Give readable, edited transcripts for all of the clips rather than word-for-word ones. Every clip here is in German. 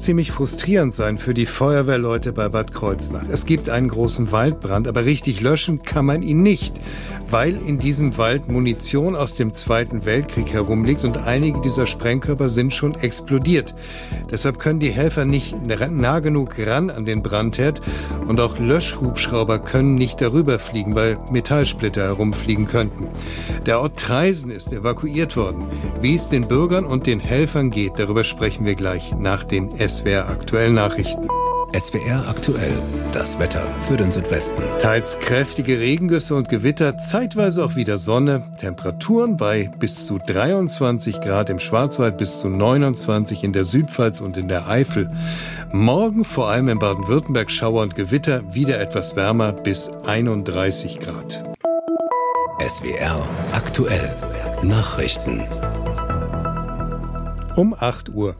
ziemlich frustrierend sein für die Feuerwehrleute bei Bad Kreuznach. Es gibt einen großen Waldbrand, aber richtig löschen kann man ihn nicht, weil in diesem Wald Munition aus dem Zweiten Weltkrieg herumliegt und einige dieser Sprengkörper sind schon explodiert. Deshalb können die Helfer nicht nah genug ran an den Brandherd und auch Löschhubschrauber können nicht darüber fliegen, weil Metallsplitter herumfliegen könnten. Der Ort Traisen ist evakuiert worden. Wie es den Bürgern und den Helfern geht, darüber sprechen wir gleich nach den SWR aktuellen Nachrichten. SWR aktuell, das Wetter für den Südwesten. Teils kräftige Regengüsse und Gewitter, zeitweise auch wieder Sonne. Temperaturen bei bis zu 23 Grad im Schwarzwald, bis zu 29 in der Südpfalz und in der Eifel. Morgen vor allem in Baden-Württemberg Schauer und Gewitter, wieder etwas wärmer bis 31 Grad. SWR aktuell, Nachrichten. Um 8 Uhr.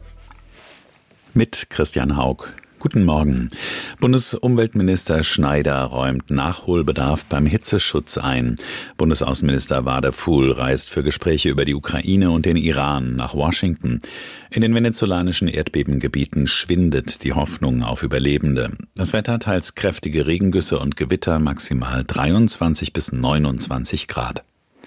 Mit Christian Haug. Guten Morgen. Bundesumweltminister Schneider räumt Nachholbedarf beim Hitzeschutz ein. Bundesaußenminister Wadephul reist für Gespräche über die Ukraine und den Iran nach Washington. In den venezolanischen Erdbebengebieten schwindet die Hoffnung auf Überlebende. Das Wetter teils kräftige Regengüsse und Gewitter, maximal 23 bis 29 Grad.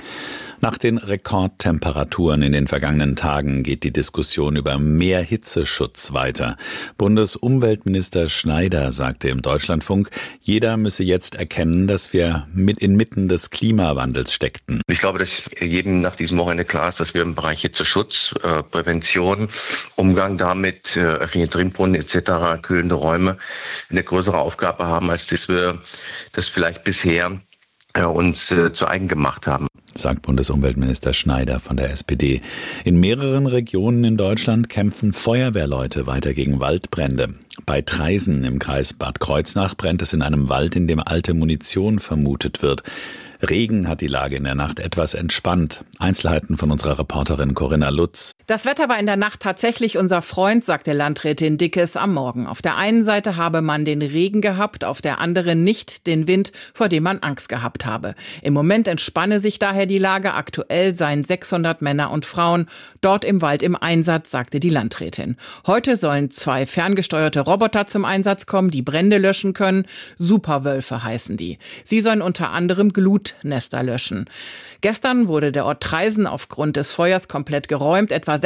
Nach den Rekordtemperaturen in den vergangenen Tagen geht die Diskussion über mehr Hitzeschutz weiter. Bundesumweltminister Schneider sagte im Deutschlandfunk, jeder müsse jetzt erkennen, dass wir inmitten des Klimawandels steckten. Ich glaube, dass jedem nach diesem Wochenende klar ist, dass wir im Bereich Hitzeschutz, Prävention, Umgang damit, öffentliche Trinkbrunnen etc., kühlende Räume eine größere Aufgabe haben, als dass wir das vielleicht bisher uns zu eigen gemacht haben. Sagt Bundesumweltminister Schneider von der SPD. In mehreren Regionen in Deutschland kämpfen Feuerwehrleute weiter gegen Waldbrände. Bei Traisen im Kreis Bad Kreuznach brennt es in einem Wald, in dem alte Munition vermutet wird. Regen hat die Lage in der Nacht etwas entspannt. Einzelheiten von unserer Reporterin Corinna Lutz. Das Wetter war in der Nacht tatsächlich unser Freund, sagte Landrätin Dickes am Morgen. Auf der einen Seite habe man den Regen gehabt, auf der anderen nicht den Wind, vor dem man Angst gehabt habe. Im Moment entspanne sich daher die Lage. Aktuell seien 600 Männer und Frauen dort im Wald im Einsatz, sagte die Landrätin. Heute sollen 2 ferngesteuerte Roboter zum Einsatz kommen, die Brände löschen können. Superwölfe heißen die. Sie sollen unter anderem Glutnester löschen. Gestern wurde der Ort Traisen aufgrund des Feuers komplett geräumt. Etwa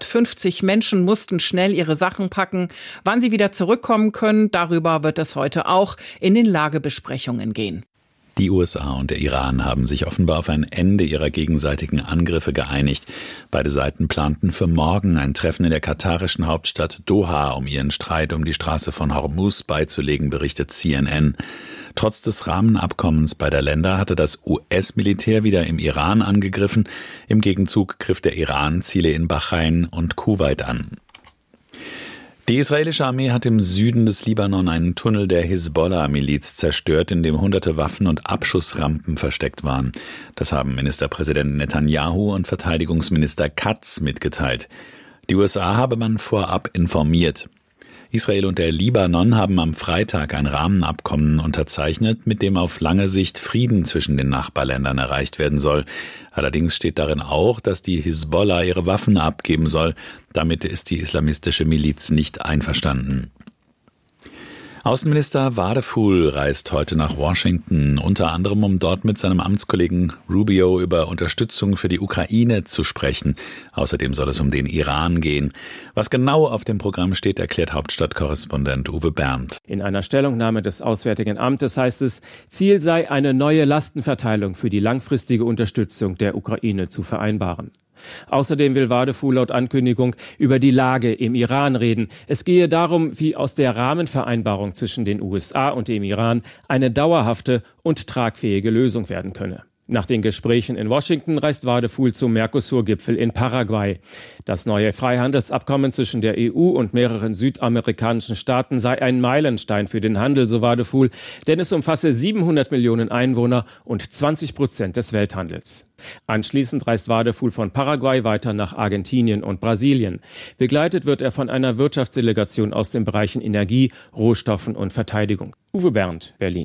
650 Menschen mussten schnell ihre Sachen packen. Wann sie wieder zurückkommen können, darüber wird es heute auch in den Lagebesprechungen gehen. Die USA und der Iran haben sich offenbar auf ein Ende ihrer gegenseitigen Angriffe geeinigt. Beide Seiten planten für morgen ein Treffen in der katarischen Hauptstadt Doha, um ihren Streit um die Straße von Hormuz beizulegen, berichtet CNN. Trotz des Rahmenabkommens beider Länder hatte das US-Militär wieder im Iran angegriffen. Im Gegenzug griff der Iran Ziele in Bahrain und Kuwait an. Die israelische Armee hat im Süden des Libanon einen Tunnel der Hisbollah-Miliz zerstört, in dem hunderte Waffen und Abschussrampen versteckt waren. Das haben Ministerpräsident Netanyahu und Verteidigungsminister Katz mitgeteilt. Die USA habe man vorab informiert. Israel und der Libanon haben am Freitag ein Rahmenabkommen unterzeichnet, mit dem auf lange Sicht Frieden zwischen den Nachbarländern erreicht werden soll. Allerdings steht darin auch, dass die Hisbollah ihre Waffen abgeben soll. Damit ist die islamistische Miliz nicht einverstanden. Außenminister Wadephul reist heute nach Washington, unter anderem um dort mit seinem Amtskollegen Rubio über Unterstützung für die Ukraine zu sprechen. Außerdem soll es um den Iran gehen. Was genau auf dem Programm steht, erklärt Hauptstadtkorrespondent Uwe Berndt. In einer Stellungnahme des Auswärtigen Amtes heißt es, Ziel sei eine neue Lastenverteilung für die langfristige Unterstützung der Ukraine zu vereinbaren. Außerdem will Wadephul laut Ankündigung über die Lage im Iran reden. Es gehe darum, wie aus der Rahmenvereinbarung zwischen den USA und dem Iran eine dauerhafte und tragfähige Lösung werden könne. Nach den Gesprächen in Washington reist Wadephul zum Mercosur-Gipfel in Paraguay. Das neue Freihandelsabkommen zwischen der EU und mehreren südamerikanischen Staaten sei ein Meilenstein für den Handel, so Wadephul, denn es umfasse 700 Millionen Einwohner und 20% des Welthandels. Anschließend reist Wadephul von Paraguay weiter nach Argentinien und Brasilien. Begleitet wird er von einer Wirtschaftsdelegation aus den Bereichen Energie, Rohstoffen und Verteidigung. Uwe Berndt, Berlin.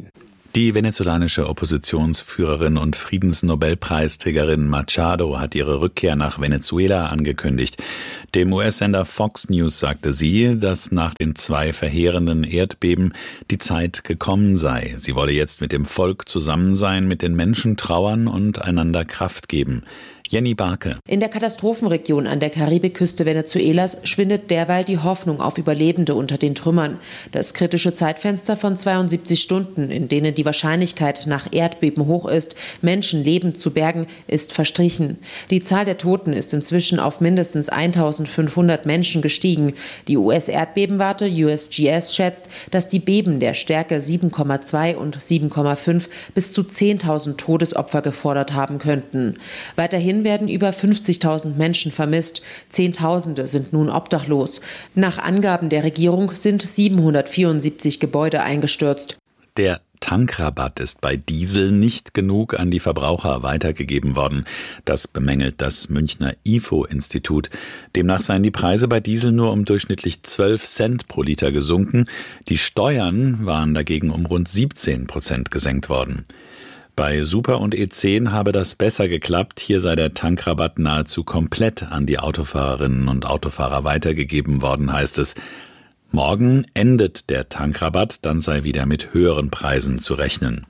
Die venezolanische Oppositionsführerin und Friedensnobelpreisträgerin Machado hat ihre Rückkehr nach Venezuela angekündigt. Dem US-Sender Fox News sagte sie, dass nach den 2 verheerenden Erdbeben die Zeit gekommen sei. Sie wolle jetzt mit dem Volk zusammen sein, mit den Menschen trauern und einander Kraft geben. Jenny Barke. In der Katastrophenregion an der Karibikküste Venezuelas schwindet derweil die Hoffnung auf Überlebende unter den Trümmern. Das kritische Zeitfenster von 72 Stunden, in denen die Wahrscheinlichkeit nach Erdbeben hoch ist, Menschen lebend zu bergen, ist verstrichen. Die Zahl der Toten ist inzwischen auf mindestens 1.500 Menschen gestiegen. Die US-Erdbebenwarte USGS schätzt, dass die Beben der Stärke 7,2 und 7,5 bis zu 10.000 Todesopfer gefordert haben könnten. Weiterhin werden über 50.000 Menschen vermisst. Zehntausende sind nun obdachlos. Nach Angaben der Regierung sind 774 Gebäude eingestürzt. Der Tankrabatt ist bei Diesel nicht genug an die Verbraucher weitergegeben worden. Das bemängelt das Münchner IFO-Institut. Demnach seien die Preise bei Diesel nur um durchschnittlich 12 Cent pro Liter gesunken. Die Steuern waren dagegen um rund 17% gesenkt worden. Bei Super und E10 habe das besser geklappt. Hier sei der Tankrabatt nahezu komplett an die Autofahrerinnen und Autofahrer weitergegeben worden, heißt es. Morgen endet der Tankrabatt, dann sei wieder mit höheren Preisen zu rechnen.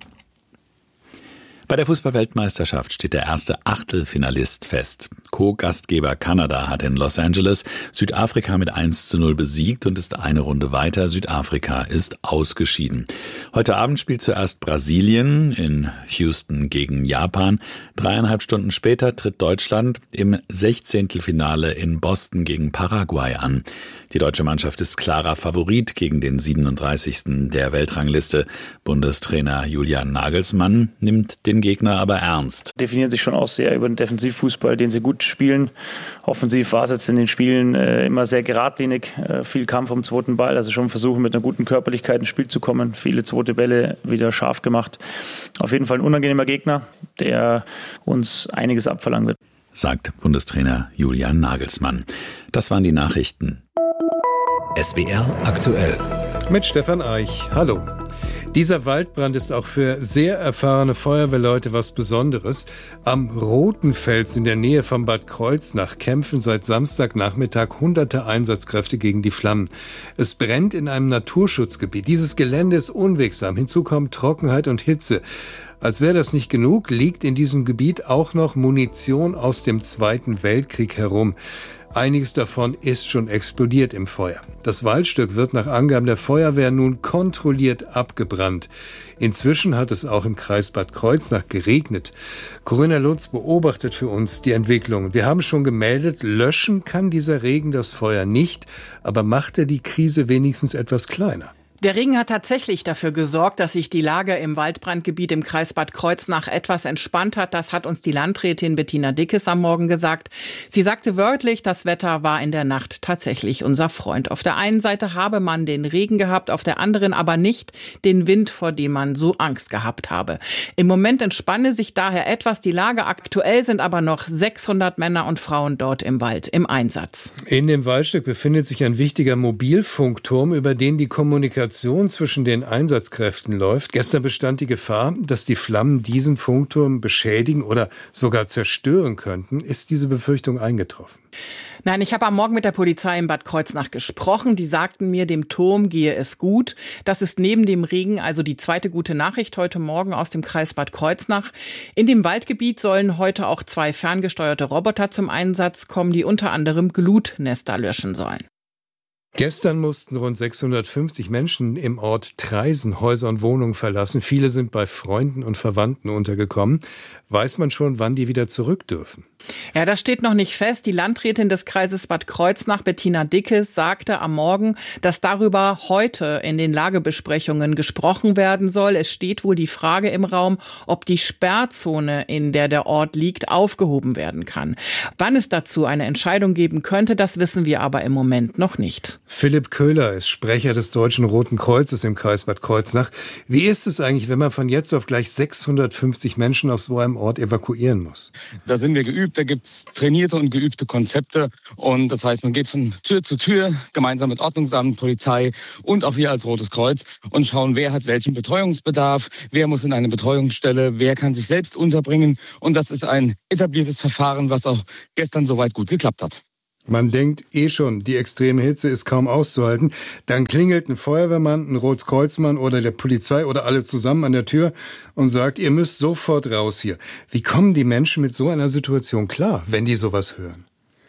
Bei der Fußball-Weltmeisterschaft steht der erste Achtelfinalist fest. Co-Gastgeber Kanada hat in Los Angeles Südafrika mit 1:0 besiegt und ist eine Runde weiter. Südafrika ist ausgeschieden. Heute Abend spielt zuerst Brasilien in Houston gegen Japan. 3,5 Stunden später tritt Deutschland im 16. in Boston gegen Paraguay an. Die deutsche Mannschaft ist klarer Favorit gegen den 37. der Weltrangliste. Bundestrainer Julian Nagelsmann nimmt den Gegner aber ernst. Definieren sich schon auch sehr über den Defensivfußball, den sie gut spielen. Offensiv war es jetzt in den Spielen immer sehr geradlinig, viel Kampf um den zweiten Ball, also schon versuchen mit einer guten Körperlichkeit ins Spiel zu kommen, viele zweite Bälle wieder scharf gemacht. Auf jeden Fall ein unangenehmer Gegner, der uns einiges abverlangen wird, sagt Bundestrainer Julian Nagelsmann. Das waren die Nachrichten. SWR aktuell. Mit Stefan Eich. Hallo. Dieser Waldbrand ist auch für sehr erfahrene Feuerwehrleute was Besonderes. Am Roten Fels in der Nähe von Bad Kreuznach kämpfen seit Samstagnachmittag hunderte Einsatzkräfte gegen die Flammen. Es brennt in einem Naturschutzgebiet. Dieses Gelände ist unwegsam. Hinzu kommen Trockenheit und Hitze. Als wäre das nicht genug, liegt in diesem Gebiet auch noch Munition aus dem Zweiten Weltkrieg herum. Einiges davon ist schon explodiert im Feuer. Das Waldstück wird nach Angaben der Feuerwehr nun kontrolliert abgebrannt. Inzwischen hat es auch im Kreis Bad Kreuznach geregnet. Corinna Lutz beobachtet für uns die Entwicklung. Wir haben schon gemeldet, löschen kann dieser Regen das Feuer nicht, aber macht er die Krise wenigstens etwas kleiner? Der Regen hat tatsächlich dafür gesorgt, dass sich die Lage im Waldbrandgebiet im Kreis Bad Kreuznach etwas entspannt hat. Das hat uns die Landrätin Bettina Dickes am Morgen gesagt. Sie sagte wörtlich, das Wetter war in der Nacht tatsächlich unser Freund. Auf der einen Seite habe man den Regen gehabt, auf der anderen aber nicht den Wind, vor dem man so Angst gehabt habe. Im Moment entspanne sich daher etwas die Lage. Aktuell sind aber noch 600 Männer und Frauen dort im Wald im Einsatz. In dem Waldstück befindet sich ein wichtiger Mobilfunkturm, über den die Kommunikation zwischen den Einsatzkräften läuft. Gestern bestand die Gefahr, dass die Flammen diesen Funkturm beschädigen oder sogar zerstören könnten. Ist diese Befürchtung eingetroffen? Nein, ich habe am Morgen mit der Polizei in Bad Kreuznach gesprochen. Die sagten mir, dem Turm gehe es gut. Das ist neben dem Regen also die zweite gute Nachricht heute Morgen aus dem Kreis Bad Kreuznach. In dem Waldgebiet sollen heute auch 2 ferngesteuerte Roboter zum Einsatz kommen, die unter anderem Glutnester löschen sollen. Gestern mussten rund 650 Menschen im Ort Traisen Häuser und Wohnungen verlassen. Viele sind bei Freunden und Verwandten untergekommen. Weiß man schon, wann die wieder zurück dürfen? Ja, das steht noch nicht fest. Die Landrätin des Kreises Bad Kreuznach, Bettina Dickes, sagte am Morgen, dass darüber heute in den Lagebesprechungen gesprochen werden soll. Es steht wohl die Frage im Raum, ob die Sperrzone, in der der Ort liegt, aufgehoben werden kann. Wann es dazu eine Entscheidung geben könnte, das wissen wir aber im Moment noch nicht. Philipp Köhler ist Sprecher des Deutschen Roten Kreuzes im Kreis Bad Kreuznach. Wie ist es eigentlich, wenn man von jetzt auf gleich 650 Menschen aus so einem Ort evakuieren muss? Da sind wir geübt. geübt, da gibt es trainierte und geübte Konzepte. Und das heißt, man geht von Tür zu Tür, gemeinsam mit Ordnungsamt, Polizei und auch wir als Rotes Kreuz und schauen, wer hat welchen Betreuungsbedarf, wer muss in eine Betreuungsstelle, wer kann sich selbst unterbringen. Und das ist ein etabliertes Verfahren, was auch gestern soweit gut geklappt hat. Man denkt schon, die extreme Hitze ist kaum auszuhalten. Dann klingelt ein Feuerwehrmann, ein Rotkreuzmann oder der Polizei oder alle zusammen an der Tür und sagt, ihr müsst sofort raus hier. Wie kommen die Menschen mit so einer Situation klar, wenn die sowas hören?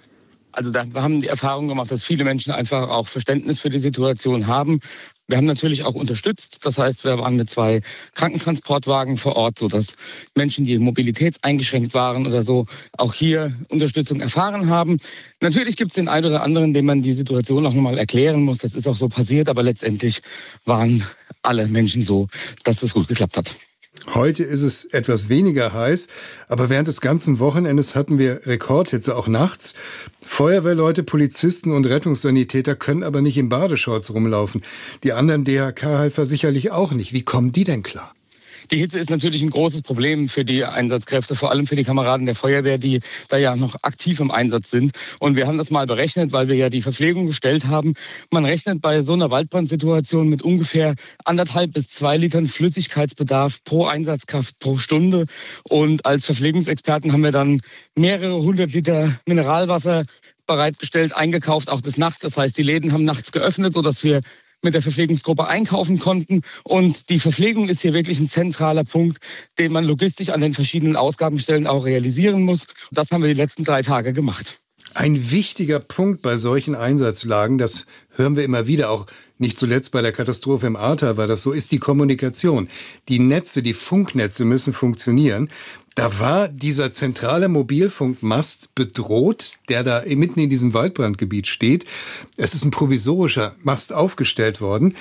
Also da haben die Erfahrung gemacht, dass viele Menschen einfach auch Verständnis für die Situation haben. Wir haben natürlich auch unterstützt. Das heißt, wir waren mit 2 Krankentransportwagen vor Ort, sodass Menschen, die mobilitätseingeschränkt waren oder so, auch hier Unterstützung erfahren haben. Natürlich gibt es den einen oder anderen, dem man die Situation auch nochmal erklären muss. Das ist auch so passiert, aber letztendlich waren alle Menschen so, dass das gut geklappt hat. Heute ist es etwas weniger heiß, aber während des ganzen Wochenendes hatten wir Rekordhitze, auch nachts. Feuerwehrleute, Polizisten und Rettungssanitäter können aber nicht in Badeshorts rumlaufen. Die anderen DHK-Helfer sicherlich auch nicht. Wie kommen die denn klar? Die Hitze ist natürlich ein großes Problem für die Einsatzkräfte, vor allem für die Kameraden der Feuerwehr, die da ja noch aktiv im Einsatz sind. Und wir haben das mal berechnet, weil wir ja die Verpflegung gestellt haben. Man rechnet bei so einer Waldbrandsituation mit ungefähr 1,5 bis 2 Litern Flüssigkeitsbedarf pro Einsatzkraft pro Stunde. Und als Verpflegungsexperten haben wir dann mehrere 100 Liter Mineralwasser bereitgestellt, eingekauft, auch des Nachts. Das heißt, die Läden haben nachts geöffnet, sodass wir mit der Verpflegungsgruppe einkaufen konnten. Und die Verpflegung ist hier wirklich ein zentraler Punkt, den man logistisch an den verschiedenen Ausgabenstellen auch realisieren muss. Das haben wir die letzten 3 Tage gemacht. Ein wichtiger Punkt bei solchen Einsatzlagen, das hören wir immer wieder, auch nicht zuletzt bei der Katastrophe im Ahrtal war das so, ist die Kommunikation. Die Netze, die Funknetze müssen funktionieren. Da war dieser zentrale Mobilfunkmast bedroht, der da mitten in diesem Waldbrandgebiet steht. Es ist ein provisorischer Mast aufgestellt worden.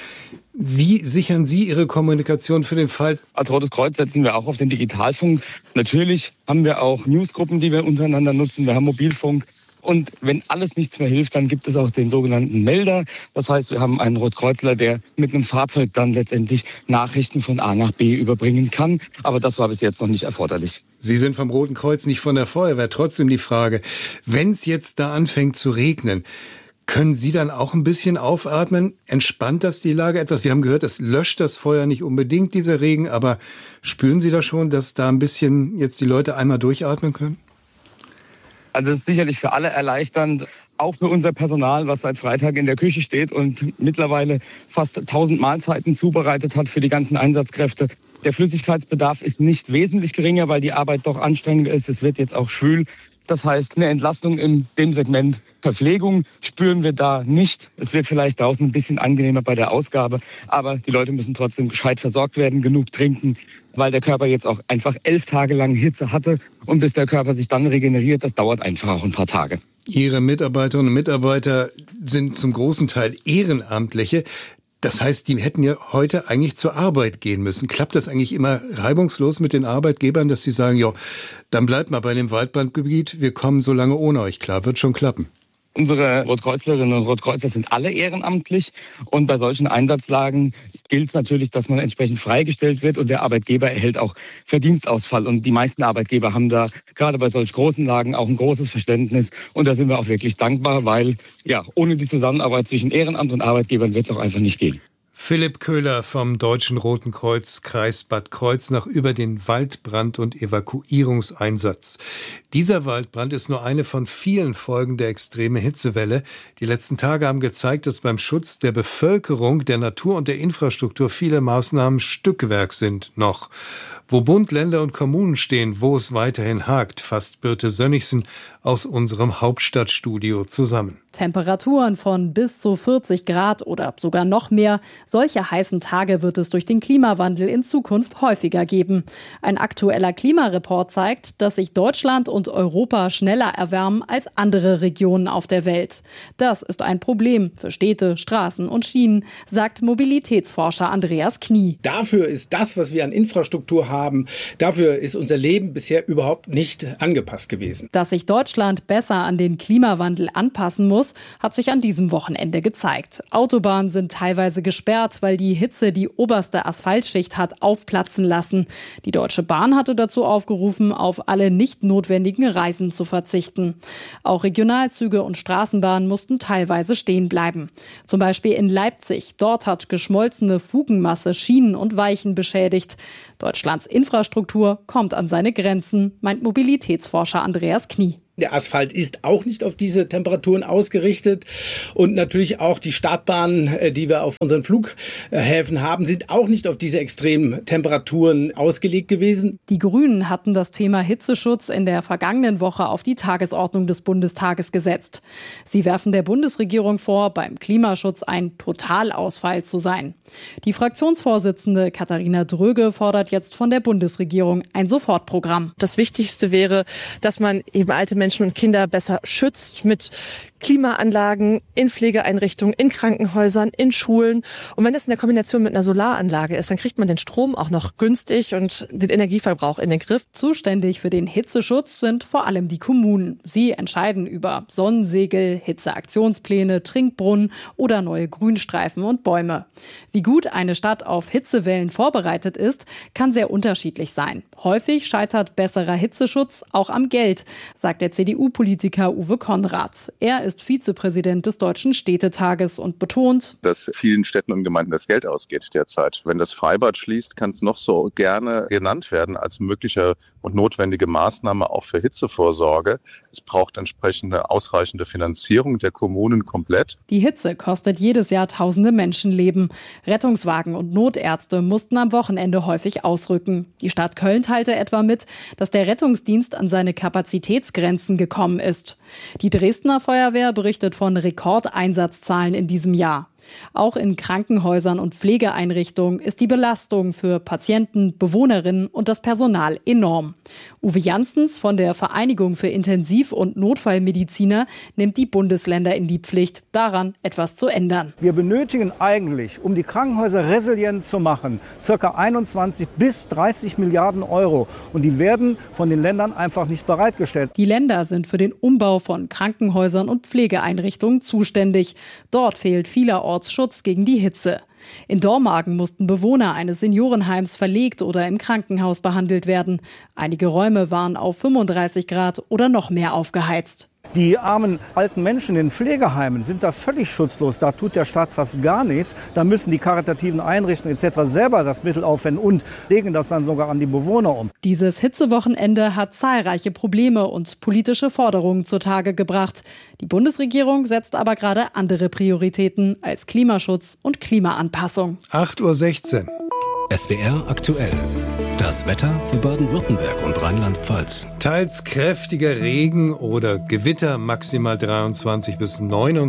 Wie sichern Sie Ihre Kommunikation für den Fall? Als Rotes Kreuz setzen wir auch auf den Digitalfunk. Natürlich haben wir auch Newsgruppen, die wir untereinander nutzen. Wir haben Mobilfunk. Und wenn alles nichts mehr hilft, dann gibt es auch den sogenannten Melder. Das heißt, wir haben einen Rotkreuzler, der mit einem Fahrzeug dann letztendlich Nachrichten von A nach B überbringen kann. Aber das war bis jetzt noch nicht erforderlich. Sie sind vom Roten Kreuz, nicht von der Feuerwehr. Trotzdem die Frage, wenn es jetzt da anfängt zu regnen, können Sie dann auch ein bisschen aufatmen? Entspannt das die Lage etwas? Wir haben gehört, es löscht das Feuer nicht unbedingt, dieser Regen. Aber spüren Sie da schon, dass da ein bisschen jetzt die Leute einmal durchatmen können? Also das ist sicherlich für alle erleichternd, auch für unser Personal, was seit Freitag in der Küche steht und mittlerweile fast 1000 Mahlzeiten zubereitet hat für die ganzen Einsatzkräfte. Der Flüssigkeitsbedarf ist nicht wesentlich geringer, weil die Arbeit doch anstrengender ist. Es wird jetzt auch schwül. Das heißt, eine Entlastung in dem Segment Verpflegung spüren wir da nicht. Es wird vielleicht draußen ein bisschen angenehmer bei der Ausgabe, aber die Leute müssen trotzdem gescheit versorgt werden, genug trinken, weil der Körper jetzt auch einfach 11 Tage lang Hitze hatte. Und bis der Körper sich dann regeneriert, das dauert einfach auch ein paar Tage. Ihre Mitarbeiterinnen und Mitarbeiter sind zum großen Teil Ehrenamtliche. Das heißt, die hätten ja heute eigentlich zur Arbeit gehen müssen. Klappt das eigentlich immer reibungslos mit den Arbeitgebern, dass sie sagen, ja, dann bleibt mal bei dem Waldbrandgebiet, wir kommen so lange ohne euch klar, wird schon klappen? Unsere Rotkreuzlerinnen und Rotkreuzer sind alle ehrenamtlich und bei solchen Einsatzlagen gilt es natürlich, dass man entsprechend freigestellt wird und der Arbeitgeber erhält auch Verdienstausfall. Und die meisten Arbeitgeber haben da gerade bei solch großen Lagen auch ein großes Verständnis und da sind wir auch wirklich dankbar, weil ja ohne die Zusammenarbeit zwischen Ehrenamt und Arbeitgebern wird es auch einfach nicht gehen. Philipp Köhler vom Deutschen Roten Kreuz, Kreis Bad Kreuznach über den Waldbrand- und Evakuierungseinsatz. Dieser Waldbrand ist nur eine von vielen Folgen der extremen Hitzewelle. Die letzten Tage haben gezeigt, dass beim Schutz der Bevölkerung, der Natur und der Infrastruktur viele Maßnahmen Stückwerk sind noch. Wo Bund, Länder und Kommunen stehen, wo es weiterhin hakt, fasst Birte Sönnigsen aus unserem Hauptstadtstudio zusammen. Temperaturen von bis zu 40 Grad oder sogar noch mehr. Solche heißen Tage wird es durch den Klimawandel in Zukunft häufiger geben. Ein aktueller Klimareport zeigt, dass sich Deutschland und Europa schneller erwärmen als andere Regionen auf der Welt. Das ist ein Problem für Städte, Straßen und Schienen, sagt Mobilitätsforscher Andreas Knie. Dafür ist das, was wir an Infrastruktur haben, dafür ist unser Leben bisher überhaupt nicht angepasst gewesen. Dass sich Deutschland besser an den Klimawandel anpassen muss, hat sich an diesem Wochenende gezeigt. Autobahnen sind teilweise gesperrt. gesperrt, weil die Hitze die oberste Asphaltschicht hat aufplatzen lassen. Die Deutsche Bahn hatte dazu aufgerufen, auf alle nicht notwendigen Reisen zu verzichten. Auch Regionalzüge und Straßenbahnen mussten teilweise stehen bleiben. Zum Beispiel in Leipzig. Dort hat geschmolzene Fugenmasse Schienen und Weichen beschädigt. Deutschlands Infrastruktur kommt an seine Grenzen, meint Mobilitätsforscher Andreas Knie. Der Asphalt ist auch nicht auf diese Temperaturen ausgerichtet und natürlich auch die Startbahnen, die wir auf unseren Flughäfen haben, sind auch nicht auf diese extremen Temperaturen ausgelegt gewesen. Die Grünen hatten das Thema Hitzeschutz in der vergangenen Woche auf die Tagesordnung des Bundestages gesetzt. Sie werfen der Bundesregierung vor, beim Klimaschutz ein Totalausfall zu sein. Die Fraktionsvorsitzende Katharina Dröge fordert jetzt von der Bundesregierung ein Sofortprogramm. Das Wichtigste wäre, dass man eben alte Menschen und Kinder besser schützt mit Klimaanlagen in Pflegeeinrichtungen, in Krankenhäusern, in Schulen. Und wenn das in der Kombination mit einer Solaranlage ist, dann kriegt man den Strom auch noch günstig und den Energieverbrauch in den Griff. Zuständig für den Hitzeschutz sind vor allem die Kommunen. Sie entscheiden über Sonnensegel, Hitzeaktionspläne, Trinkbrunnen oder neue Grünstreifen und Bäume. Wie gut eine Stadt auf Hitzewellen vorbereitet ist, kann sehr unterschiedlich sein. Häufig scheitert besserer Hitzeschutz auch am Geld, sagt der CDU-Politiker Uwe Konrad. Er ist Vizepräsident des Deutschen Städtetages und betont, dass vielen Städten und Gemeinden das Geld ausgeht derzeit. Wenn das Freibad schließt, kann es noch so gerne genannt werden als mögliche und notwendige Maßnahme auch für Hitzevorsorge. Es braucht entsprechende ausreichende Finanzierung der Kommunen komplett. Die Hitze kostet jedes Jahr tausende Menschenleben. Rettungswagen und Notärzte mussten am Wochenende häufig ausrücken. Die Stadt Köln teilte etwa mit, dass der Rettungsdienst an seine Kapazitätsgrenzen gekommen ist. Die Dresdner Feuerwehr berichtet von Rekordeinsatzzahlen in diesem Jahr. Auch in Krankenhäusern und Pflegeeinrichtungen ist die Belastung für Patienten, Bewohnerinnen und das Personal enorm. Uwe Janssens von der Vereinigung für Intensiv- und Notfallmediziner nimmt die Bundesländer in die Pflicht, daran etwas zu ändern. Wir benötigen eigentlich, um die Krankenhäuser resilient zu machen, ca. 21 bis 30 Milliarden Euro. Und die werden von den Ländern einfach nicht bereitgestellt. Die Länder sind für den Umbau von Krankenhäusern und Pflegeeinrichtungen zuständig. Dort fehlt vielerorts Schutz gegen die Hitze. In Dormagen mussten Bewohner eines Seniorenheims verlegt oder im Krankenhaus behandelt werden. Einige Räume waren auf 35 Grad oder noch mehr aufgeheizt. Die armen alten Menschen in Pflegeheimen sind da völlig schutzlos. Da tut der Staat fast gar nichts. Da müssen die karitativen Einrichtungen etc. selber das Mittel aufwenden und legen das dann sogar an die Bewohner um. Dieses Hitzewochenende hat zahlreiche Probleme und politische Forderungen zutage gebracht. Die Bundesregierung setzt aber gerade andere Prioritäten als Klimaschutz und Klimaanpassung. 8:16 Uhr. SWR aktuell. Das Wetter für Baden-Württemberg und Rheinland-Pfalz. Teils kräftiger Regen oder Gewitter, maximal 23 bis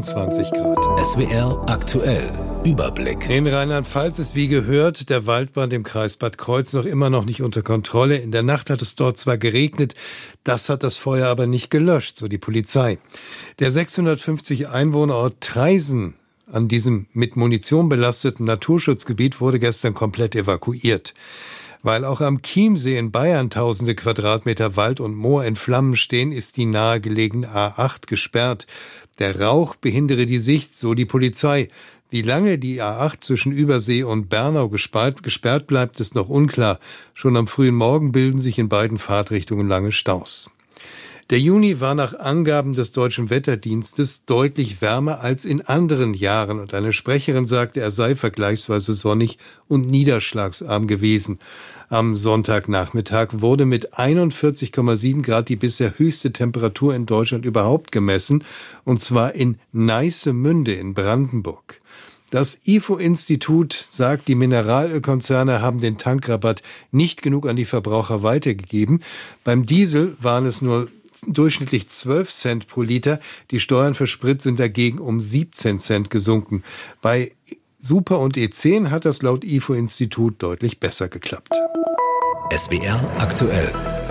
29 Grad. SWR aktuell. Überblick. In Rheinland-Pfalz ist wie gehört der Waldbrand im Kreis Bad Kreuznach immer noch nicht unter Kontrolle. In der Nacht hat es dort zwar geregnet, das hat das Feuer aber nicht gelöscht, so die Polizei. Der 650 Einwohnerort Traisen an diesem mit Munition belasteten Naturschutzgebiet wurde gestern komplett evakuiert. Weil auch am Chiemsee in Bayern tausende Quadratmeter Wald und Moor in Flammen stehen, ist die nahegelegene A8 gesperrt. Der Rauch behindere die Sicht, so die Polizei. Wie lange die A8 zwischen Übersee und Bernau gesperrt bleibt, ist noch unklar. Schon am frühen Morgen bilden sich in beiden Fahrtrichtungen lange Staus. Der Juni war nach Angaben des Deutschen Wetterdienstes deutlich wärmer als in anderen Jahren und eine Sprecherin sagte, er sei vergleichsweise sonnig und niederschlagsarm gewesen. Am Sonntagnachmittag wurde mit 41,7 Grad die bisher höchste Temperatur in Deutschland überhaupt gemessen, und zwar in Neissemünde in Brandenburg. Das IFO-Institut sagt, die Mineralölkonzerne haben den Tankrabatt nicht genug an die Verbraucher weitergegeben. Beim Diesel waren es nur durchschnittlich 12 Cent pro Liter. Die Steuern für Sprit sind dagegen um 17 Cent gesunken. Bei Super und E10 hat das laut IFO-Institut deutlich besser geklappt. SWR aktuell.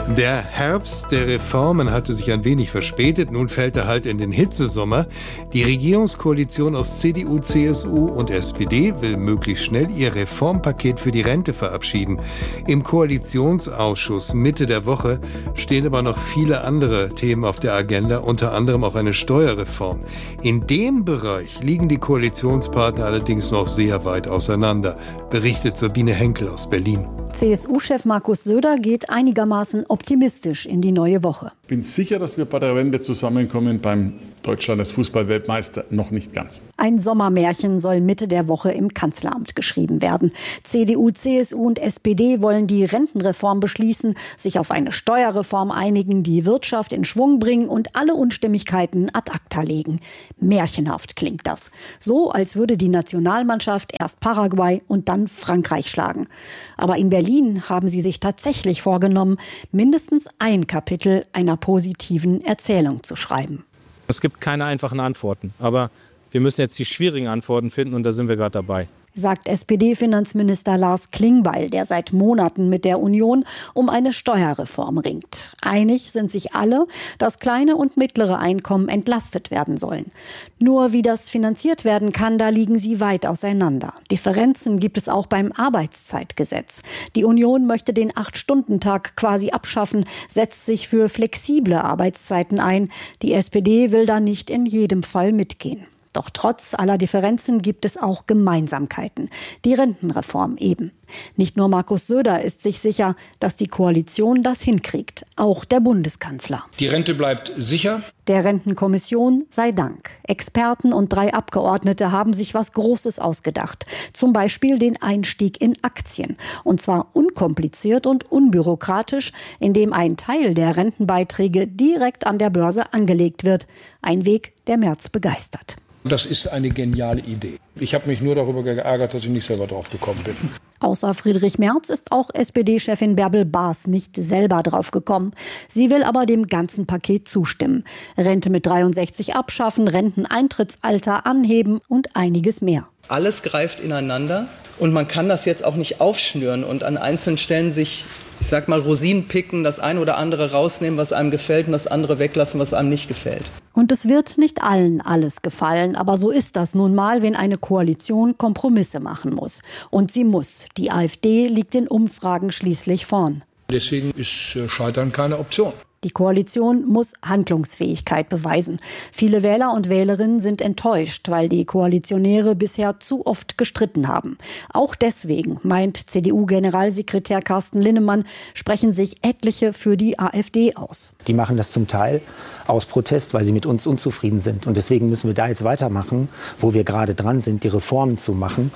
Der Herbst der Reformen hatte sich ein wenig verspätet. Nun fällt er halt in den Hitzesommer. Die Regierungskoalition aus CDU, CSU und SPD will möglichst schnell ihr Reformpaket für die Rente verabschieden. Im Koalitionsausschuss Mitte der Woche stehen aber noch viele andere Themen auf der Agenda, unter anderem auch eine Steuerreform. In dem Bereich liegen die Koalitionspartner allerdings noch sehr weit auseinander, berichtet Sabine Henkel aus Berlin. CSU-Chef Markus Söder geht einigermaßen optimistisch in die neue Woche. Ich bin sicher, dass wir bei der Wende zusammenkommen. Beim Deutschland als Fußballweltmeister noch nicht ganz. Ein Sommermärchen soll Mitte der Woche im Kanzleramt geschrieben werden. CDU, CSU und SPD wollen die Rentenreform beschließen, sich auf eine Steuerreform einigen, die Wirtschaft in Schwung bringen und alle Unstimmigkeiten ad acta legen. Märchenhaft klingt das. So, als würde die Nationalmannschaft erst Paraguay und dann Frankreich schlagen. Aber in Berlin haben sie sich tatsächlich vorgenommen, mindestens ein Kapitel einer positiven Erzählung zu schreiben. Es gibt keine einfachen Antworten, aber wir müssen jetzt die schwierigen Antworten finden und da sind wir gerade dabei. Sagt SPD-Finanzminister Lars Klingbeil, der seit Monaten mit der Union um eine Steuerreform ringt. Einig sind sich alle, dass kleine und mittlere Einkommen entlastet werden sollen. Nur wie das finanziert werden kann, da liegen sie weit auseinander. Differenzen gibt es auch beim Arbeitszeitgesetz. Die Union möchte den 8-Stunden-Tag quasi abschaffen, setzt sich für flexible Arbeitszeiten ein. Die SPD will da nicht in jedem Fall mitgehen. Doch trotz aller Differenzen gibt es auch Gemeinsamkeiten. Die Rentenreform eben. Nicht nur Markus Söder ist sich sicher, dass die Koalition das hinkriegt. Auch der Bundeskanzler. Die Rente bleibt sicher. Der Rentenkommission sei Dank. Experten und 3 Abgeordnete haben sich was Großes ausgedacht. Zum Beispiel den Einstieg in Aktien. Und zwar unkompliziert und unbürokratisch, indem ein Teil der Rentenbeiträge direkt an der Börse angelegt wird. Ein Weg, der Merz begeistert. Das ist eine geniale Idee. Ich habe mich nur darüber geärgert, dass ich nicht selber drauf gekommen bin. Außer Friedrich Merz ist auch SPD-Chefin Bärbel Baas nicht selber drauf gekommen. Sie will aber dem ganzen Paket zustimmen. Rente mit 63 abschaffen, Renteneintrittsalter anheben und einiges mehr. Alles greift ineinander und man kann das jetzt auch nicht aufschnüren und an einzelnen Stellen sich, ich sag mal, Rosinen picken, das eine oder andere rausnehmen, was einem gefällt und das andere weglassen, was einem nicht gefällt. Und es wird nicht allen alles gefallen, aber so ist das nun mal, wenn eine Koalition Kompromisse machen muss. Und sie muss. Die AfD liegt in Umfragen schließlich vorn. Deswegen ist Scheitern keine Option. Die Koalition muss Handlungsfähigkeit beweisen. Viele Wähler und Wählerinnen sind enttäuscht, weil die Koalitionäre bisher zu oft gestritten haben. Auch deswegen, meint CDU-Generalsekretär Carsten Linnemann, sprechen sich etliche für die AfD aus. Die machen das zum Teil aus Protest, weil sie mit uns unzufrieden sind. Und deswegen müssen wir da jetzt weitermachen, wo wir gerade dran sind, die Reformen zu machen,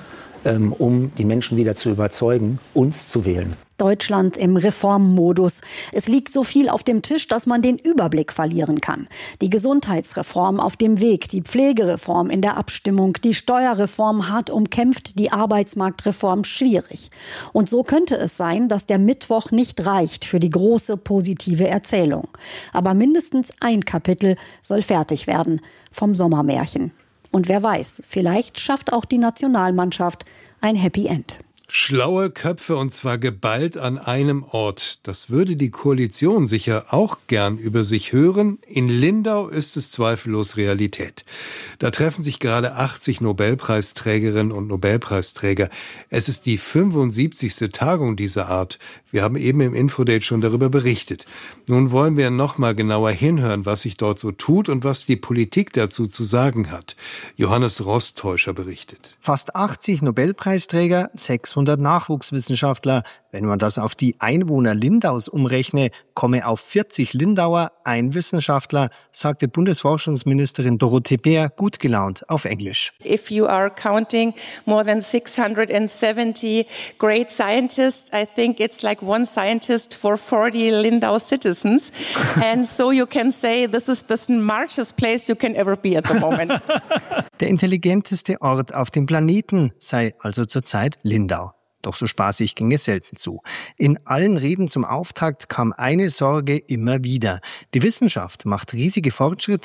um die Menschen wieder zu überzeugen, uns zu wählen. Deutschland im Reformmodus. Es liegt so viel auf dem Tisch, dass man den Überblick verlieren kann. Die Gesundheitsreform auf dem Weg, die Pflegereform in der Abstimmung, die Steuerreform hart umkämpft, die Arbeitsmarktreform schwierig. Und so könnte es sein, dass der Mittwoch nicht reicht für die große positive Erzählung. Aber mindestens ein Kapitel soll fertig werden vom Sommermärchen. Und wer weiß, vielleicht schafft auch die Nationalmannschaft ein Happy End. Schlaue Köpfe und zwar geballt an einem Ort. Das würde die Koalition sicher auch gern über sich hören. In Lindau ist es zweifellos Realität. Da treffen sich gerade 80 Nobelpreisträgerinnen und Nobelpreisträger. Es ist die 75. Tagung dieser Art. Wir haben eben im Infodate schon darüber berichtet. Nun wollen wir noch mal genauer hinhören, was sich dort so tut und was die Politik dazu zu sagen hat. Johannes Rostäuscher berichtet. Fast 80 Nobelpreisträger, 600 Nachwuchswissenschaftler. Wenn man das auf die Einwohner Lindaus umrechne, komme auf 40 Lindauer ein Wissenschaftler, sagte Bundesforschungsministerin Dorothee Bär gut gelaunt auf Englisch. If you are counting more than 670 great scientists, I think it's like one scientist for 40 Lindau citizens. And so you can say this is the smartest place you can ever be at the moment. Der intelligenteste Ort auf dem Planeten sei also zurzeit Lindau. Doch so spaßig ging es selten zu. In allen Reden zum Auftakt kam eine Sorge immer wieder. Die Wissenschaft macht riesige Fortschritte,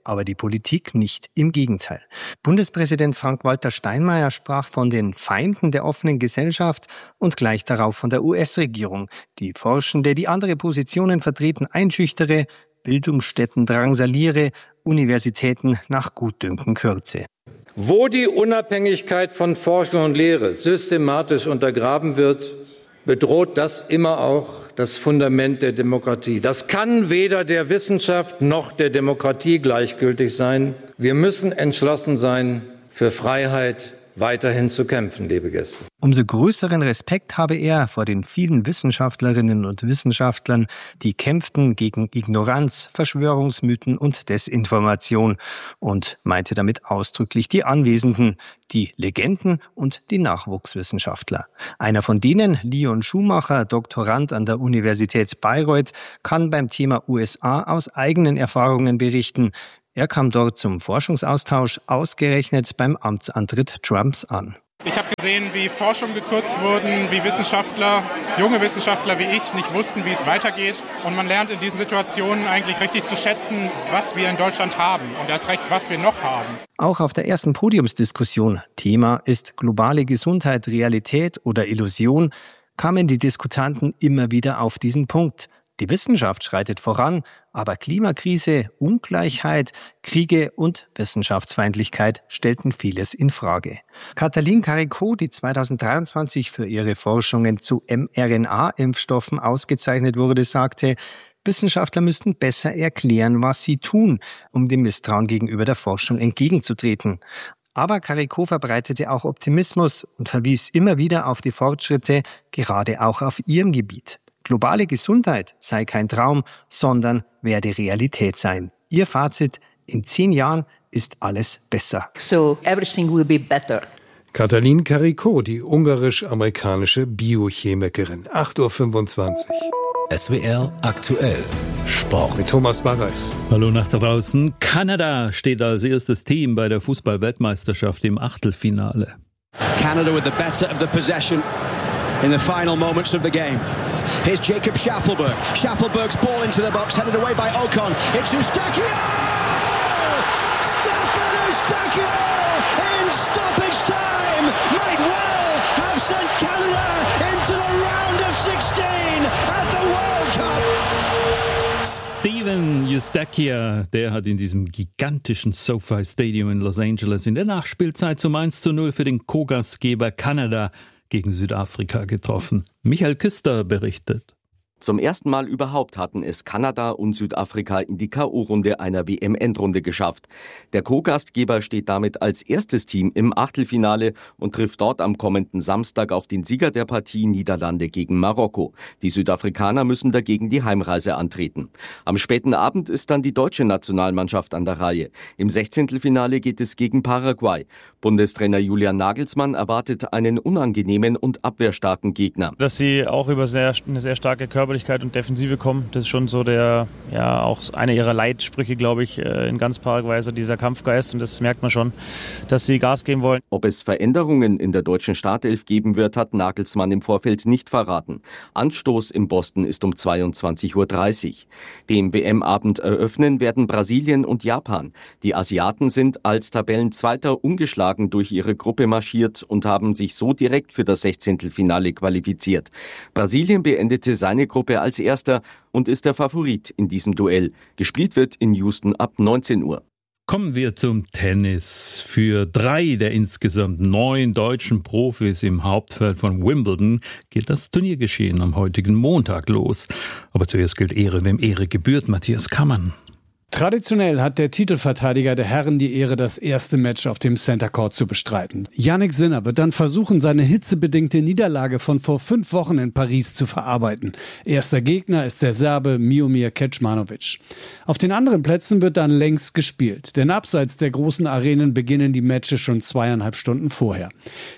aber die Politik nicht, im Gegenteil. Bundespräsident Frank-Walter Steinmeier sprach von den Feinden der offenen Gesellschaft und gleich darauf von der US-Regierung, die Forschende, die andere Positionen vertreten, einschüchtere, Bildungsstätten drangsaliere, Universitäten nach Gutdünken kürze. Wo die Unabhängigkeit von Forschung und Lehre systematisch untergraben wird, bedroht das immer auch das Fundament der Demokratie. Das kann weder der Wissenschaft noch der Demokratie gleichgültig sein. Wir müssen entschlossen sein, für Freiheit weiterhin zu kämpfen, liebe Gäste. Umso größeren Respekt habe er vor den vielen Wissenschaftlerinnen und Wissenschaftlern, die kämpften gegen Ignoranz, Verschwörungsmythen und Desinformation und meinte damit ausdrücklich die Anwesenden, die Legenden und die Nachwuchswissenschaftler. Einer von denen, Leon Schumacher, Doktorand an der Universität Bayreuth, kann beim Thema USA aus eigenen Erfahrungen berichten. Er kam dort zum Forschungsaustausch ausgerechnet beim Amtsantritt Trumps an. Ich habe gesehen, wie Forschung gekürzt wurden, wie Wissenschaftler, junge Wissenschaftler wie ich, nicht wussten, wie es weitergeht. Und man lernt in diesen Situationen eigentlich richtig zu schätzen, was wir in Deutschland haben und erst recht, was wir noch haben. Auch auf der ersten Podiumsdiskussion, Thema ist globale Gesundheit Realität oder Illusion, kamen die Diskutanten immer wieder auf diesen Punkt. Die Wissenschaft schreitet voran, aber Klimakrise, Ungleichheit, Kriege und Wissenschaftsfeindlichkeit stellten vieles in Frage. Katalin Karikó, die 2023 für ihre Forschungen zu mRNA-Impfstoffen ausgezeichnet wurde, sagte, Wissenschaftler müssten besser erklären, was sie tun, um dem Misstrauen gegenüber der Forschung entgegenzutreten. Aber Karikó verbreitete auch Optimismus und verwies immer wieder auf die Fortschritte, gerade auch auf ihrem Gebiet. Globale Gesundheit sei kein Traum, sondern werde Realität sein. Ihr Fazit: In 10 Jahren ist alles besser. So everything will be better. Katalin Karikó, die ungarisch-amerikanische Biochemikerin. 8.25 Uhr. SWR aktuell. Sport. Mit Thomas Barreis. Hallo nach draußen. Kanada steht als erstes Team bei der Fußball-Weltmeisterschaft im Achtelfinale. Canada with the better of the possession in the final moments of the game. Here's Jacob Schaffelberg. Schaffelberg's ball into the box, headed away by Ocon. It's Eustáquio! Stefan Eustáquio in stoppage time might well have sent Canada into the round of 16 at the World Cup. Steven Eustáquio, der hat in diesem gigantischen SoFi Stadium in Los Angeles in der Nachspielzeit zum 1:0 für den Co-Gastgeber Kanada gegen Südafrika getroffen. Michael Küster berichtet. Zum ersten Mal überhaupt hatten es Kanada und Südafrika in die K.O.-Runde einer WM-Endrunde geschafft. Der Co-Gastgeber steht damit als erstes Team im Achtelfinale und trifft dort am kommenden Samstag auf den Sieger der Partie Niederlande gegen Marokko. Die Südafrikaner müssen dagegen die Heimreise antreten. Am späten Abend ist dann die deutsche Nationalmannschaft an der Reihe. Im 16. geht es gegen Paraguay. Bundestrainer Julian Nagelsmann erwartet einen unangenehmen und abwehrstarken Gegner. Dass sie auch über eine sehr starke Körperlichkeit und Defensive kommen, das ist schon so auch einer ihrer Leitsprüche, glaube ich, in ganz Paraguay, so dieser Kampfgeist, und das merkt man schon, dass sie Gas geben wollen. Ob es Veränderungen in der deutschen Startelf geben wird, hat Nagelsmann im Vorfeld nicht verraten. Anstoß in Boston ist um 22:30 Uhr. Den WM-Abend eröffnen werden Brasilien und Japan. Die Asiaten sind als Tabellenzweiter ungeschlagen durch ihre Gruppe marschiert und haben sich so direkt für das 16. qualifiziert. Brasilien beendete seine Gruppe als Erster und ist der Favorit in diesem Duell. Gespielt wird in Houston ab 19 Uhr. Kommen wir zum Tennis. Für 3 der insgesamt 9 deutschen Profis im Hauptfeld von Wimbledon geht das Turniergeschehen am heutigen Montag los. Aber zuerst gilt Ehre, wem Ehre gebührt. Matthias Kammann. Traditionell hat der Titelverteidiger der Herren die Ehre, das erste Match auf dem Center Court zu bestreiten. Jannik Sinner wird dann versuchen, seine hitzebedingte Niederlage von vor 5 Wochen in Paris zu verarbeiten. Erster Gegner ist der Serbe Miomir Kecmanovic. Auf den anderen Plätzen wird dann längst gespielt, denn abseits der großen Arenen beginnen die Matches schon 2,5 Stunden vorher.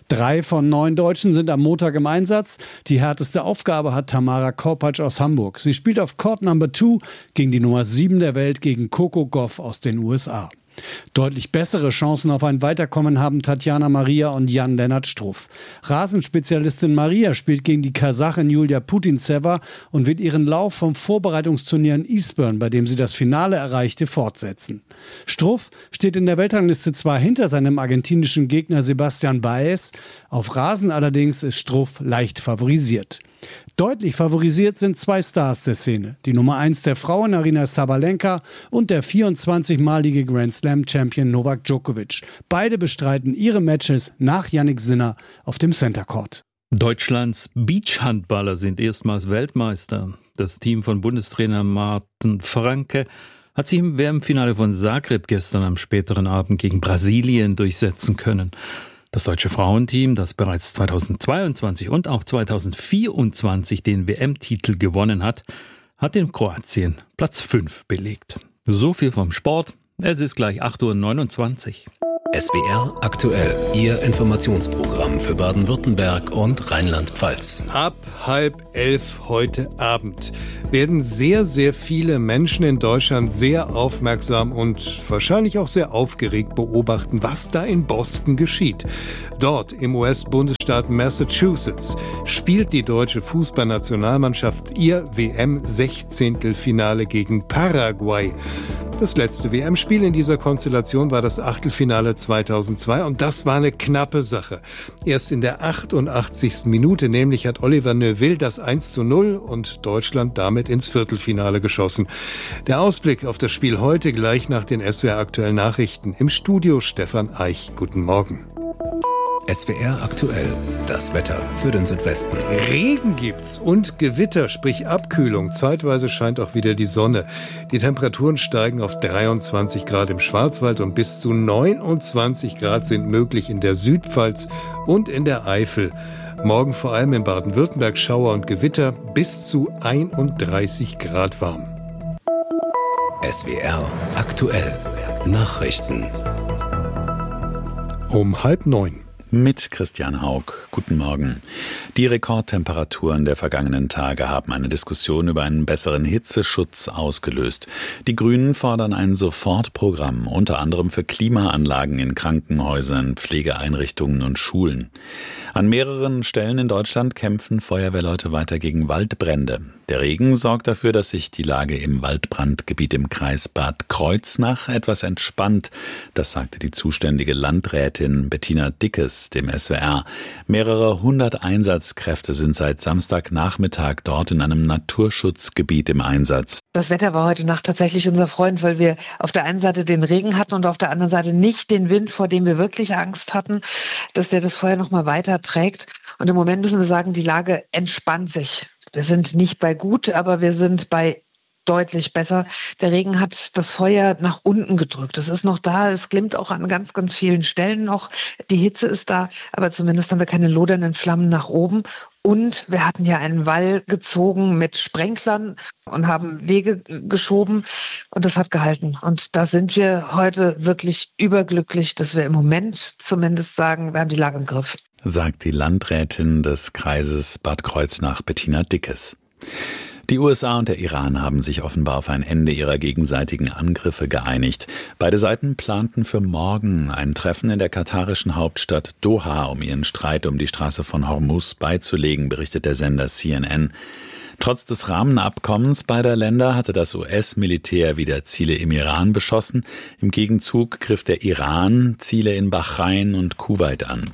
3 von 9 Deutschen sind am Montag im Einsatz. Die härteste Aufgabe hat Tamara Korpatsch aus Hamburg. Sie spielt auf Court Number 2 gegen die Nummer 7 der Welt, gegen Coco Gauff aus den USA. Deutlich bessere Chancen auf ein Weiterkommen haben Tatjana Maria und Jan-Lennart Struff. Rasenspezialistin Maria spielt gegen die Kasachin Julia Putintseva und wird ihren Lauf vom Vorbereitungsturnier in Eastbourne, bei dem sie das Finale erreichte, fortsetzen. Struff steht in der Weltrangliste zwar hinter seinem argentinischen Gegner Sebastian Baez, auf Rasen allerdings ist Struff leicht favorisiert. Deutlich favorisiert sind zwei Stars der Szene. Die Nummer 1 der Frauen, Aryna Sabalenka, und der 24-malige Grand Slam-Champion Novak Djokovic. Beide bestreiten ihre Matches nach Jannik Sinner auf dem Center Court. Deutschlands Beachhandballer sind erstmals Weltmeister. Das Team von Bundestrainer Martin Franke hat sich im WM-Finale von Zagreb gestern am späteren Abend gegen Brasilien durchsetzen können. Das deutsche Frauenteam, das bereits 2022 und auch 2024 den WM-Titel gewonnen hat, hat in Kroatien Platz 5 belegt. So viel vom Sport. Es ist gleich 8.29 Uhr. SWR aktuell, Ihr Informationsprogramm für Baden-Württemberg und Rheinland-Pfalz. Ab 10:30 heute Abend werden sehr, sehr viele Menschen in Deutschland sehr aufmerksam und wahrscheinlich auch sehr aufgeregt beobachten, was da in Boston geschieht. Dort im US-Bundesstaat Massachusetts spielt die deutsche Fußballnationalmannschaft ihr WM-16-Finale gegen Paraguay. Das letzte WM-Spiel in dieser Konstellation war das Achtelfinale 2002 und das war eine knappe Sache. Erst in der 88. Minute nämlich hat Oliver Neuville das 1:0 und Deutschland damit ins Viertelfinale geschossen. Der Ausblick auf das Spiel heute gleich nach den SWR aktuellen Nachrichten. Im Studio Stefan Eich. Guten Morgen. SWR aktuell, das Wetter für den Südwesten. Regen gibt's und Gewitter, sprich Abkühlung. Zeitweise scheint auch wieder die Sonne. Die Temperaturen steigen auf 23 Grad im Schwarzwald und bis zu 29 Grad sind möglich in der Südpfalz und in der Eifel. Morgen vor allem in Baden-Württemberg Schauer und Gewitter, bis zu 31 Grad warm. SWR aktuell, Nachrichten. Um 8:30. Mit Christian Haug. Guten Morgen. Die Rekordtemperaturen der vergangenen Tage haben eine Diskussion über einen besseren Hitzeschutz ausgelöst. Die Grünen fordern ein Sofortprogramm, unter anderem für Klimaanlagen in Krankenhäusern, Pflegeeinrichtungen und Schulen. An mehreren Stellen in Deutschland kämpfen Feuerwehrleute weiter gegen Waldbrände. Der Regen sorgt dafür, dass sich die Lage im Waldbrandgebiet im Kreis Bad Kreuznach etwas entspannt. Das sagte die zuständige Landrätin Bettina Dickes dem SWR. Mehrere 100 Einsatzkräfte sind seit Samstagnachmittag dort in einem Naturschutzgebiet im Einsatz. Das Wetter war heute Nacht tatsächlich unser Freund, weil wir auf der einen Seite den Regen hatten und auf der anderen Seite nicht den Wind, vor dem wir wirklich Angst hatten, dass der das Feuer noch mal weiter trägt. Und im Moment müssen wir sagen, die Lage entspannt sich. Wir sind nicht bei gut, aber wir sind bei deutlich besser. Der Regen hat das Feuer nach unten gedrückt. Es ist noch da, es glimmt auch an ganz, ganz vielen Stellen noch. Die Hitze ist da, aber zumindest haben wir keine lodernden Flammen nach oben. Und wir hatten ja einen Wall gezogen mit Sprenklern und haben Wege geschoben und das hat gehalten. Und da sind wir heute wirklich überglücklich, dass wir im Moment zumindest sagen, wir haben die Lage im Griff. Sagt die Landrätin des Kreises Bad Kreuznach Bettina Dickes. Die USA und der Iran haben sich offenbar auf ein Ende ihrer gegenseitigen Angriffe geeinigt. Beide Seiten planten für morgen ein Treffen in der katarischen Hauptstadt Doha, um ihren Streit um die Straße von Hormuz beizulegen, berichtet der Sender CNN. Trotz des Rahmenabkommens beider Länder hatte das US-Militär wieder Ziele im Iran beschossen. Im Gegenzug griff der Iran Ziele in Bahrain und Kuwait an.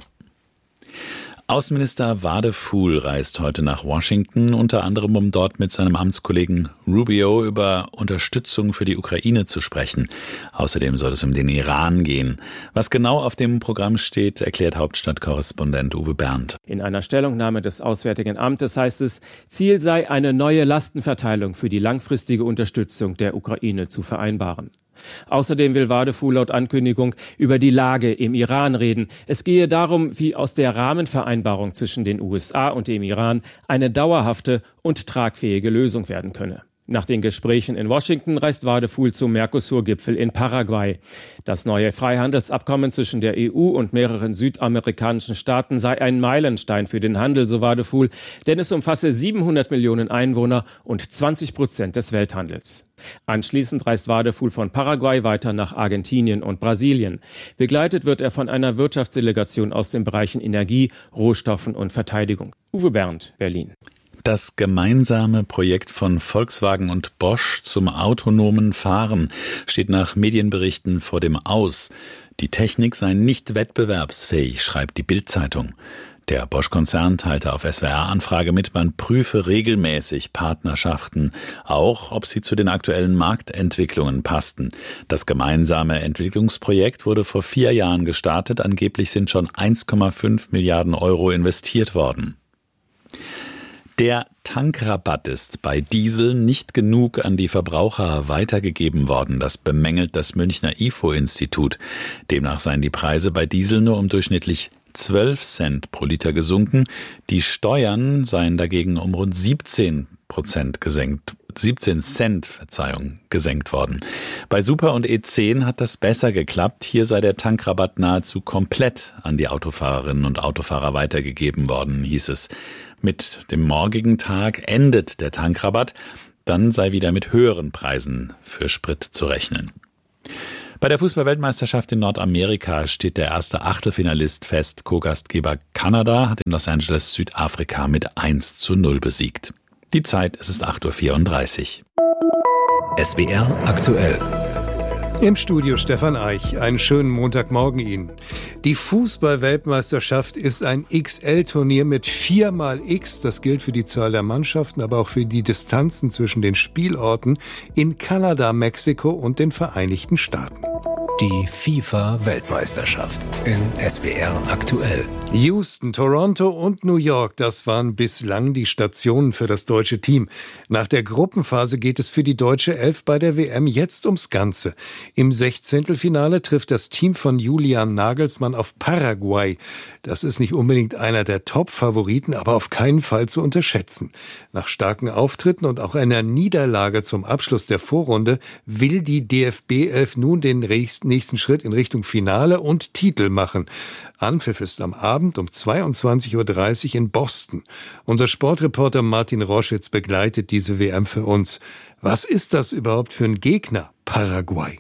Außenminister Wadefuhl reist heute nach Washington, unter anderem um dort mit seinem Amtskollegen Rubio über Unterstützung für die Ukraine zu sprechen. Außerdem soll es um den Iran gehen. Was genau auf dem Programm steht, erklärt Hauptstadtkorrespondent Uwe Berndt. In einer Stellungnahme des Auswärtigen Amtes heißt es, Ziel sei eine neue Lastenverteilung für die langfristige Unterstützung der Ukraine zu vereinbaren. Außerdem will Wadefuhl laut Ankündigung über die Lage im Iran reden. Es gehe darum, wie aus der Rahmenvereinbarung zwischen den USA und dem Iran eine dauerhafte und tragfähige Lösung werden könne. Nach den Gesprächen in Washington reist Wadefuhl zum Mercosur-Gipfel in Paraguay. Das neue Freihandelsabkommen zwischen der EU und mehreren südamerikanischen Staaten sei ein Meilenstein für den Handel, so Wadefuhl, denn es umfasse 700 Millionen Einwohner und 20% des Welthandels. Anschließend reist Wadefuhl von Paraguay weiter nach Argentinien und Brasilien. Begleitet wird er von einer Wirtschaftsdelegation aus den Bereichen Energie, Rohstoffen und Verteidigung. Uwe Bernd, Berlin. Das gemeinsame Projekt von Volkswagen und Bosch zum autonomen Fahren steht nach Medienberichten vor dem Aus. Die Technik sei nicht wettbewerbsfähig, schreibt die Bild-Zeitung. Der Bosch-Konzern teilte auf SWR-Anfrage mit, man prüfe regelmäßig Partnerschaften, auch ob sie zu den aktuellen Marktentwicklungen passten. Das gemeinsame Entwicklungsprojekt wurde vor 4 Jahren gestartet, angeblich sind schon 1,5 Milliarden Euro investiert worden. Der Tankrabatt ist bei Diesel nicht genug an die Verbraucher weitergegeben worden. Das bemängelt das Münchner IFO-Institut. Demnach seien die Preise bei Diesel nur um durchschnittlich 12 Cent pro Liter gesunken. Die Steuern seien dagegen um rund 17 Cent gesenkt worden. Bei Super und E10 hat das besser geklappt. Hier sei der Tankrabatt nahezu komplett an die Autofahrerinnen und Autofahrer weitergegeben worden, hieß es. Mit dem morgigen Tag endet der Tankrabatt. Dann sei wieder mit höheren Preisen für Sprit zu rechnen. Bei der Fußball-Weltmeisterschaft in Nordamerika steht der erste Achtelfinalist fest. Co-Gastgeber Kanada hat in Los Angeles Südafrika mit 1:0 besiegt. Die Zeit, es ist 8:34 Uhr. SWR aktuell. Im Studio Stefan Eich. Einen schönen Montagmorgen Ihnen. Die Fußball-Weltmeisterschaft ist ein XL-Turnier mit 4x X. Das gilt für die Zahl der Mannschaften, aber auch für die Distanzen zwischen den Spielorten in Kanada, Mexiko und den Vereinigten Staaten. Die FIFA-Weltmeisterschaft in SWR aktuell. Houston, Toronto und New York, das waren bislang die Stationen für das deutsche Team. Nach der Gruppenphase geht es für die deutsche Elf bei der WM jetzt ums Ganze. Im Sechzehntelfinale trifft das Team von Julian Nagelsmann auf Paraguay. Das ist nicht unbedingt einer der Top-Favoriten, aber auf keinen Fall zu unterschätzen. Nach starken Auftritten und auch einer Niederlage zum Abschluss der Vorrunde will die DFB-Elf nun den nächsten Schritt in Richtung Finale und Titel machen. Anpfiff ist am Abend um 22:30 Uhr in Boston. Unser Sportreporter Martin Roschitz begleitet diese WM für uns. Was ist das überhaupt für ein Gegner, Paraguay?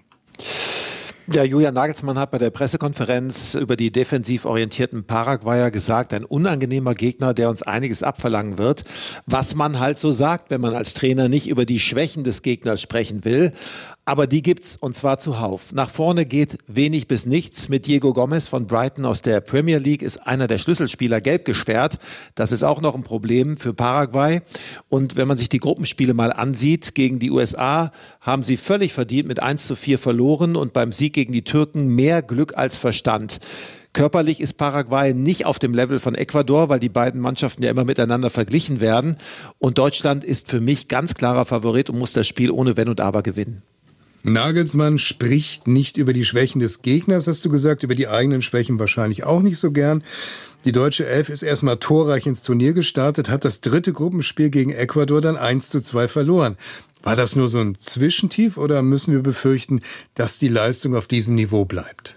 Ja, Julian Nagelsmann hat bei der Pressekonferenz über die defensiv orientierten Paraguayer gesagt, ein unangenehmer Gegner, der uns einiges abverlangen wird. Was man halt so sagt, wenn man als Trainer nicht über die Schwächen des Gegners sprechen will. Aber die gibt's, und zwar zuhauf. Nach vorne geht wenig bis nichts. Mit Diego Gomez von Brighton aus der Premier League ist einer der Schlüsselspieler gelb gesperrt. Das ist auch noch ein Problem für Paraguay. Und wenn man sich die Gruppenspiele mal ansieht, gegen die USA haben sie völlig verdient mit 1:4 verloren und beim Sieg gegen die Türken mehr Glück als Verstand. Körperlich ist Paraguay nicht auf dem Level von Ecuador, weil die beiden Mannschaften ja immer miteinander verglichen werden. Und Deutschland ist für mich ganz klarer Favorit und muss das Spiel ohne Wenn und Aber gewinnen. Nagelsmann spricht nicht über die Schwächen des Gegners, hast du gesagt, über die eigenen Schwächen wahrscheinlich auch nicht so gern. Die deutsche Elf ist erstmal torreich ins Turnier gestartet, hat das dritte Gruppenspiel gegen Ecuador dann 1:2 verloren. War das nur so ein Zwischentief oder müssen wir befürchten, dass die Leistung auf diesem Niveau bleibt?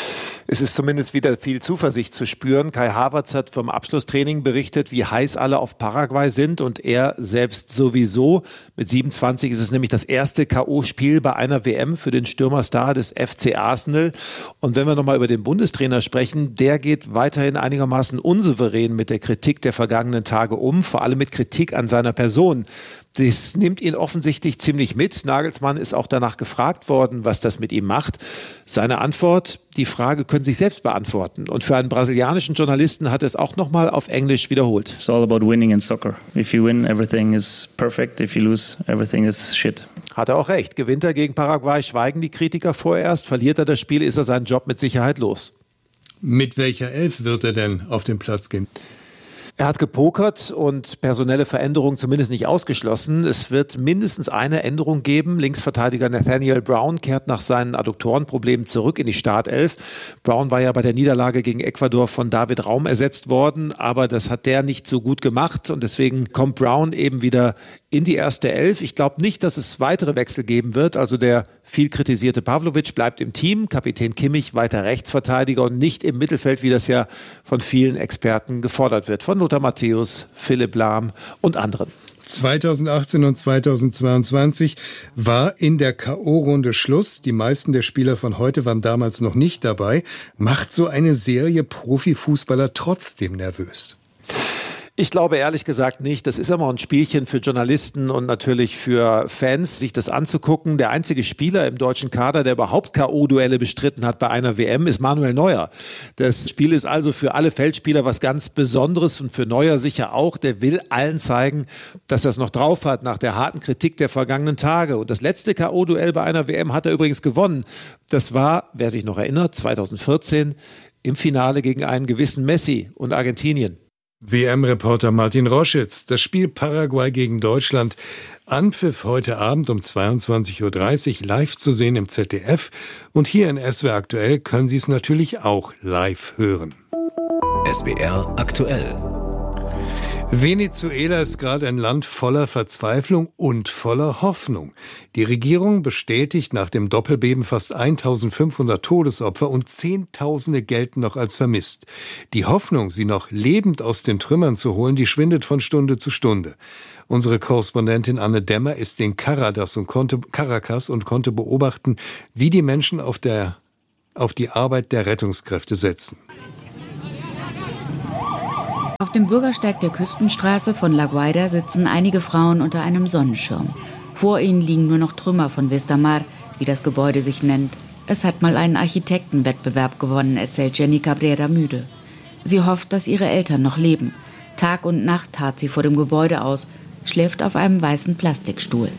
Es ist zumindest wieder viel Zuversicht zu spüren. Kai Havertz hat vom Abschlusstraining berichtet, wie heiß alle auf Paraguay sind und er selbst sowieso. Mit 27 ist es nämlich das erste K.O.-Spiel bei einer WM für den Stürmerstar des FC Arsenal. Und wenn wir nochmal über den Bundestrainer sprechen, der geht weiterhin einigermaßen unsouverän mit der Kritik der vergangenen Tage um, vor allem mit Kritik an seiner Person. Das nimmt ihn offensichtlich ziemlich mit. Nagelsmann ist auch danach gefragt worden, was das mit ihm macht. Seine Antwort, die Frage können Sie sich selbst beantworten. Und für einen brasilianischen Journalisten hat er es auch nochmal auf Englisch wiederholt. It's all about winning in soccer. If you win, everything is perfect. If you lose, everything is shit. Hat er auch recht. Gewinnt er gegen Paraguay, schweigen die Kritiker vorerst. Verliert er das Spiel, ist er seinen Job mit Sicherheit los. Mit welcher Elf wird er denn auf den Platz gehen? Er hat gepokert und personelle Veränderungen zumindest nicht ausgeschlossen. Es wird mindestens eine Änderung geben. Linksverteidiger Nathaniel Brown kehrt nach seinen Adduktorenproblemen zurück in die Startelf. Brown war ja bei der Niederlage gegen Ecuador von David Raum ersetzt worden, aber das hat der nicht so gut gemacht und deswegen kommt Brown eben wieder in die erste Elf. Ich glaube nicht, dass es weitere Wechsel geben wird. Also der viel kritisierte Pavlovic bleibt im Team, Kapitän Kimmich weiter Rechtsverteidiger und nicht im Mittelfeld, wie das ja von vielen Experten gefordert wird. Von Lothar Matthäus, Philipp Lahm und anderen. 2018 und 2022 war in der K.O.-Runde Schluss. Die meisten der Spieler von heute waren damals noch nicht dabei. Macht so eine Serie Profifußballer trotzdem nervös? Ich glaube ehrlich gesagt nicht. Das ist immer ein Spielchen für Journalisten und natürlich für Fans, sich das anzugucken. Der einzige Spieler im deutschen Kader, der überhaupt K.O.-Duelle bestritten hat bei einer WM, ist Manuel Neuer. Das Spiel ist also für alle Feldspieler was ganz Besonderes und für Neuer sicher auch. Der will allen zeigen, dass er es noch drauf hat nach der harten Kritik der vergangenen Tage. Und das letzte K.O.-Duell bei einer WM hat er übrigens gewonnen. Das war, wer sich noch erinnert, 2014 im Finale gegen einen gewissen Messi und Argentinien. WM-Reporter Martin Roschitz. Das Spiel Paraguay gegen Deutschland. Anpfiff heute Abend um 22.30 Uhr live zu sehen im ZDF. Und hier in SWR Aktuell können Sie es natürlich auch live hören. SWR Aktuell. Venezuela ist gerade ein Land voller Verzweiflung und voller Hoffnung. Die Regierung bestätigt nach dem Doppelbeben fast 1500 Todesopfer und Zehntausende gelten noch als vermisst. Die Hoffnung, sie noch lebend aus den Trümmern zu holen, die schwindet von Stunde zu Stunde. Unsere Korrespondentin Anne Dämmer ist in Caracas und konnte beobachten, wie die Menschen auf die Arbeit der Rettungskräfte setzen. Auf dem Bürgersteig der Küstenstraße von La Guaira sitzen einige Frauen unter einem Sonnenschirm. Vor ihnen liegen nur noch Trümmer von Vistamar, wie das Gebäude sich nennt. Es hat mal einen Architektenwettbewerb gewonnen, erzählt Jenny Cabrera müde. Sie hofft, dass ihre Eltern noch leben. Tag und Nacht harrt sie vor dem Gebäude aus, schläft auf einem weißen Plastikstuhl.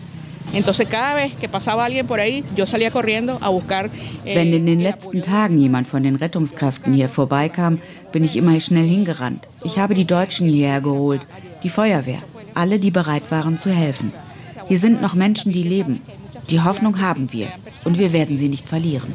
Wenn in den letzten Tagen jemand von den Rettungskräften hier vorbeikam, bin ich immer schnell hingerannt. Ich habe die Deutschen hierher geholt, die Feuerwehr, alle, die bereit waren zu helfen. Hier sind noch Menschen, die leben. Die Hoffnung haben wir und wir werden sie nicht verlieren.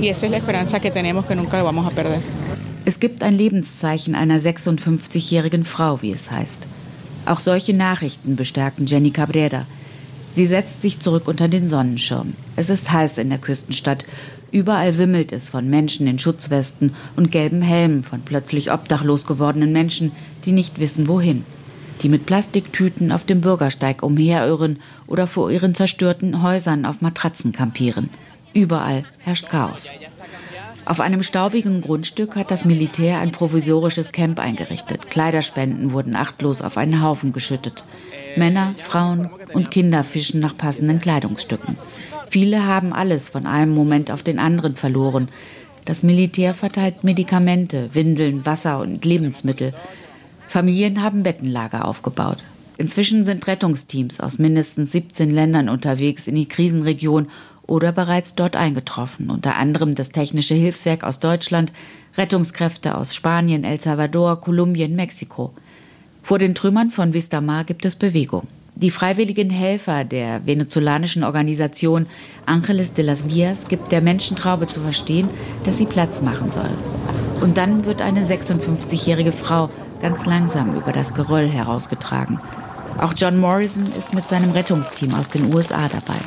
Es gibt ein Lebenszeichen einer 56-jährigen Frau, wie es heißt. Auch solche Nachrichten bestärken Jenny Cabrera. Sie setzt sich zurück unter den Sonnenschirm. Es ist heiß in der Küstenstadt. Überall wimmelt es von Menschen in Schutzwesten und gelben Helmen, von plötzlich obdachlos gewordenen Menschen, die nicht wissen, wohin. Die mit Plastiktüten auf dem Bürgersteig umherirren oder vor ihren zerstörten Häusern auf Matratzen kampieren. Überall herrscht Chaos. Auf einem staubigen Grundstück hat das Militär ein provisorisches Camp eingerichtet. Kleiderspenden wurden achtlos auf einen Haufen geschüttet. Männer, Frauen und Kinder fischen nach passenden Kleidungsstücken. Viele haben alles von einem Moment auf den anderen verloren. Das Militär verteilt Medikamente, Windeln, Wasser und Lebensmittel. Familien haben Bettenlager aufgebaut. Inzwischen sind Rettungsteams aus mindestens 17 Ländern unterwegs in die Krisenregion oder bereits dort eingetroffen. Unter anderem das Technische Hilfswerk aus Deutschland, Rettungskräfte aus Spanien, El Salvador, Kolumbien, Mexiko. Vor den Trümmern von Vistamar gibt es Bewegung. Die freiwilligen Helfer der venezolanischen Organisation Ángeles de las Vías gibt der Menschentraube zu verstehen, dass sie Platz machen soll. Und dann wird eine 56-jährige Frau ganz langsam über das Geröll herausgetragen. Auch John Morrison ist mit seinem Rettungsteam aus den USA dabei.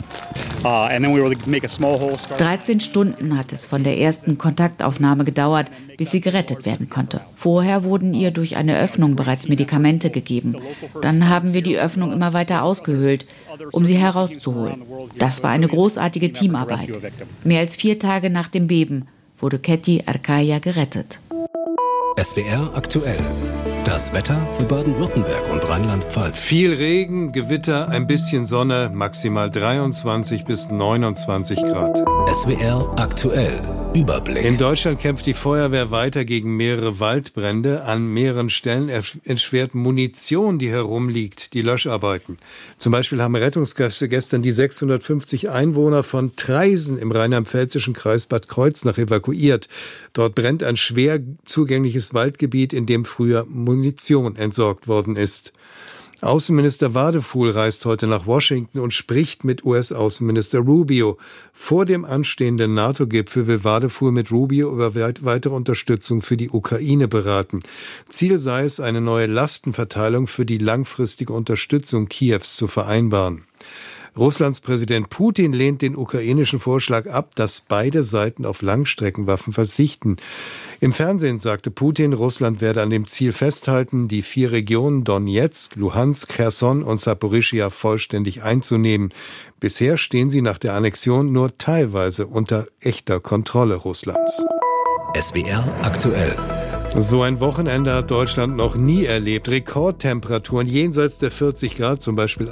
13 Stunden hat es von der ersten Kontaktaufnahme gedauert, bis sie gerettet werden konnte. Vorher wurden ihr durch eine Öffnung bereits Medikamente gegeben. Dann haben wir die Öffnung immer weiter ausgehöhlt, um sie herauszuholen. Das war eine großartige Teamarbeit. Mehr als 4 Tage nach dem Beben wurde Ketty Arcaya gerettet. SWR aktuell. Das Wetter für Baden-Württemberg und Rheinland-Pfalz. Viel Regen, Gewitter, ein bisschen Sonne, maximal 23 bis 29 Grad. SWR aktuell. Überblick. In Deutschland kämpft die Feuerwehr weiter gegen mehrere Waldbrände. An mehreren Stellen erschwert Munition, die herumliegt, die Löscharbeiten. Zum Beispiel haben Rettungskräfte gestern die 650 Einwohner von Traisen im rheinland-pfälzischen Kreis Bad Kreuznach evakuiert. Dort brennt ein schwer zugängliches Waldgebiet, in dem früher Munition entsorgt worden ist. Außenminister Wadefuhl reist heute nach Washington und spricht mit US-Außenminister Rubio. Vor dem anstehenden NATO-Gipfel will Wadefuhl mit Rubio über weitere Unterstützung für die Ukraine beraten. Ziel sei es, eine neue Lastenverteilung für die langfristige Unterstützung Kiews zu vereinbaren. Russlands Präsident Putin lehnt den ukrainischen Vorschlag ab, dass beide Seiten auf Langstreckenwaffen verzichten. Im Fernsehen sagte Putin, Russland werde an dem Ziel festhalten, die 4 Regionen Donetsk, Luhansk, Cherson und Saporischschja vollständig einzunehmen. Bisher stehen sie nach der Annexion nur teilweise unter echter Kontrolle Russlands. SWR aktuell. So ein Wochenende hat Deutschland noch nie erlebt. Rekordtemperaturen jenseits der 40 Grad, zum Beispiel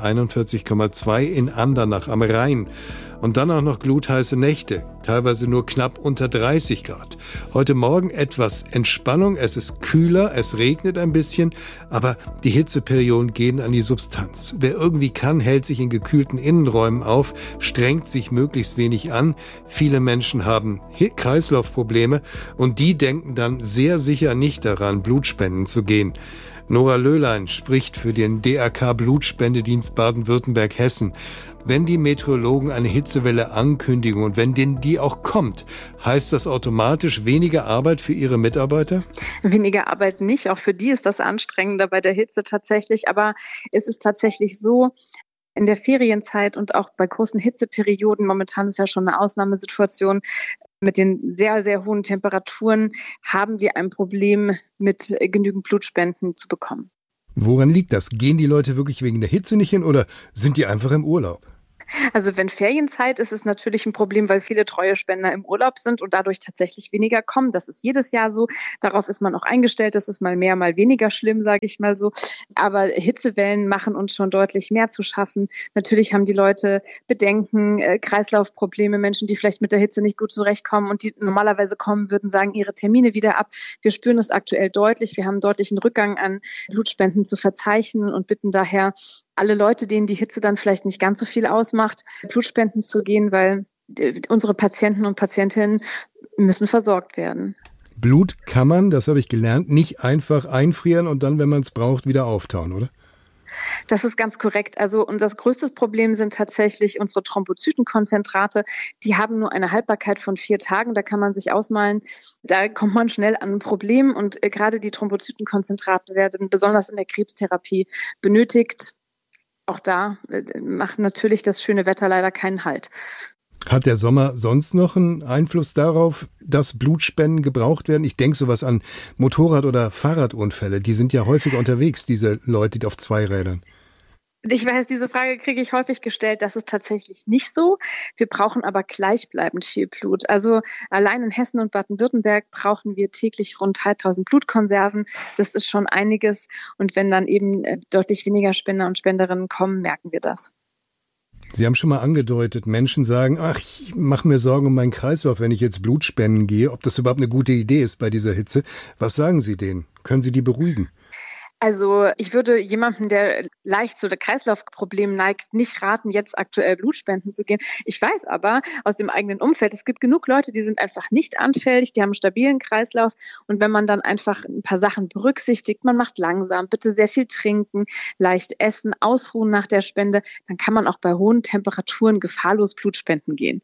41,2 in Andernach am Rhein. Und dann auch noch glutheiße Nächte, teilweise nur knapp unter 30 Grad. Heute Morgen etwas Entspannung, es ist kühler, es regnet ein bisschen, aber die Hitzeperioden gehen an die Substanz. Wer irgendwie kann, hält sich in gekühlten Innenräumen auf, strengt sich möglichst wenig an. Viele Menschen haben Kreislaufprobleme und die denken dann sehr sicher nicht daran, Blutspenden zu gehen. Nora Löhlein spricht für den DRK Blutspendedienst Baden-Württemberg-Hessen. Wenn die Meteorologen eine Hitzewelle ankündigen und wenn die auch kommt, heißt das automatisch weniger Arbeit für ihre Mitarbeiter? Weniger Arbeit nicht, auch für die ist das anstrengender bei der Hitze tatsächlich, aber es ist tatsächlich so, in der Ferienzeit und auch bei großen Hitzeperioden, momentan ist ja schon eine Ausnahmesituation, mit den sehr, sehr hohen Temperaturen haben wir ein Problem, mit genügend Blutspenden zu bekommen. Woran liegt das? Gehen die Leute wirklich wegen der Hitze nicht hin oder sind die einfach im Urlaub? Also wenn Ferienzeit ist, ist es natürlich ein Problem, weil viele treue Spender im Urlaub sind und dadurch tatsächlich weniger kommen. Das ist jedes Jahr so. Darauf ist man auch eingestellt. Das ist mal mehr, mal weniger schlimm, sage ich mal so. Aber Hitzewellen machen uns schon deutlich mehr zu schaffen. Natürlich haben die Leute Bedenken, Kreislaufprobleme, Menschen, die vielleicht mit der Hitze nicht gut zurechtkommen und die normalerweise kommen würden, sagen ihre Termine wieder ab. Wir spüren es aktuell deutlich. Wir haben einen deutlichen Rückgang an Blutspenden zu verzeichnen und bitten daher alle Leute, denen die Hitze dann vielleicht nicht ganz so viel ausmacht, Blutspenden zu gehen, weil unsere Patienten und Patientinnen müssen versorgt werden. Blut kann man, das habe ich gelernt, nicht einfach einfrieren und dann, wenn man es braucht, wieder auftauen, oder? Das ist ganz korrekt. Also und das größte Problem sind tatsächlich unsere Thrombozytenkonzentrate. Die haben nur eine Haltbarkeit von 4 Tagen. Da kann man sich ausmalen, da kommt man schnell an ein Problem. Und gerade die Thrombozytenkonzentrate werden besonders in der Krebstherapie benötigt. Auch da macht natürlich das schöne Wetter leider keinen Halt. Hat der Sommer sonst noch einen Einfluss darauf, dass Blutspenden gebraucht werden? Ich denke sowas an Motorrad- oder Fahrradunfälle. Die sind ja häufiger unterwegs, diese Leute auf Zweirädern. Ich weiß, diese Frage kriege ich häufig gestellt. Das ist tatsächlich nicht so. Wir brauchen aber gleichbleibend viel Blut. Also allein in Hessen und Baden-Württemberg brauchen wir täglich rund 3000 Blutkonserven. Das ist schon einiges. Und wenn dann eben deutlich weniger Spender und Spenderinnen kommen, merken wir das. Sie haben schon mal angedeutet, Menschen sagen, ach, ich mache mir Sorgen um meinen Kreislauf, wenn ich jetzt Blut spenden gehe, ob das überhaupt eine gute Idee ist bei dieser Hitze. Was sagen Sie denen? Können Sie die beruhigen? Also ich würde jemandem, der leicht zu Kreislaufproblemen neigt, nicht raten, jetzt aktuell Blutspenden zu gehen. Ich weiß aber aus dem eigenen Umfeld, es gibt genug Leute, die sind einfach nicht anfällig, die haben einen stabilen Kreislauf. Und wenn man dann einfach ein paar Sachen berücksichtigt, man macht langsam, bitte sehr viel trinken, leicht essen, ausruhen nach der Spende, dann kann man auch bei hohen Temperaturen gefahrlos Blutspenden gehen.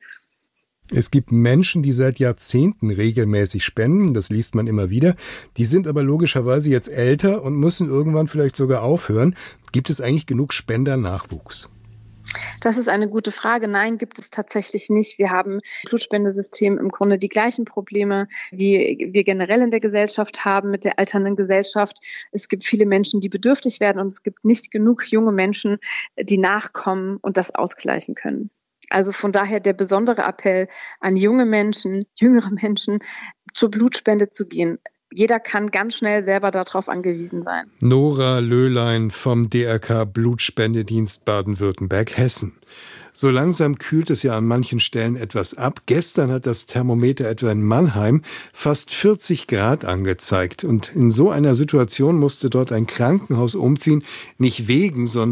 Es gibt Menschen, die seit Jahrzehnten regelmäßig spenden, das liest man immer wieder. Die sind aber logischerweise jetzt älter und müssen irgendwann vielleicht sogar aufhören. Gibt es eigentlich genug Spendernachwuchs? Das ist eine gute Frage. Nein, gibt es tatsächlich nicht. Wir haben im Blutspendesystem im Grunde die gleichen Probleme, wie wir generell in der Gesellschaft haben, mit der alternden Gesellschaft. Es gibt viele Menschen, die bedürftig werden und es gibt nicht genug junge Menschen, die nachkommen und das ausgleichen können. Also von daher der besondere Appell an junge Menschen, jüngere Menschen, zur Blutspende zu gehen. Jeder kann ganz schnell selber darauf angewiesen sein. Nora Löhlein vom DRK Blutspendedienst Baden-Württemberg-Hessen. So langsam kühlt es ja an manchen Stellen etwas ab. Gestern hat das Thermometer etwa in Mannheim fast 40 Grad angezeigt. Und in so einer Situation musste dort ein Krankenhaus umziehen, nicht wegen, sondern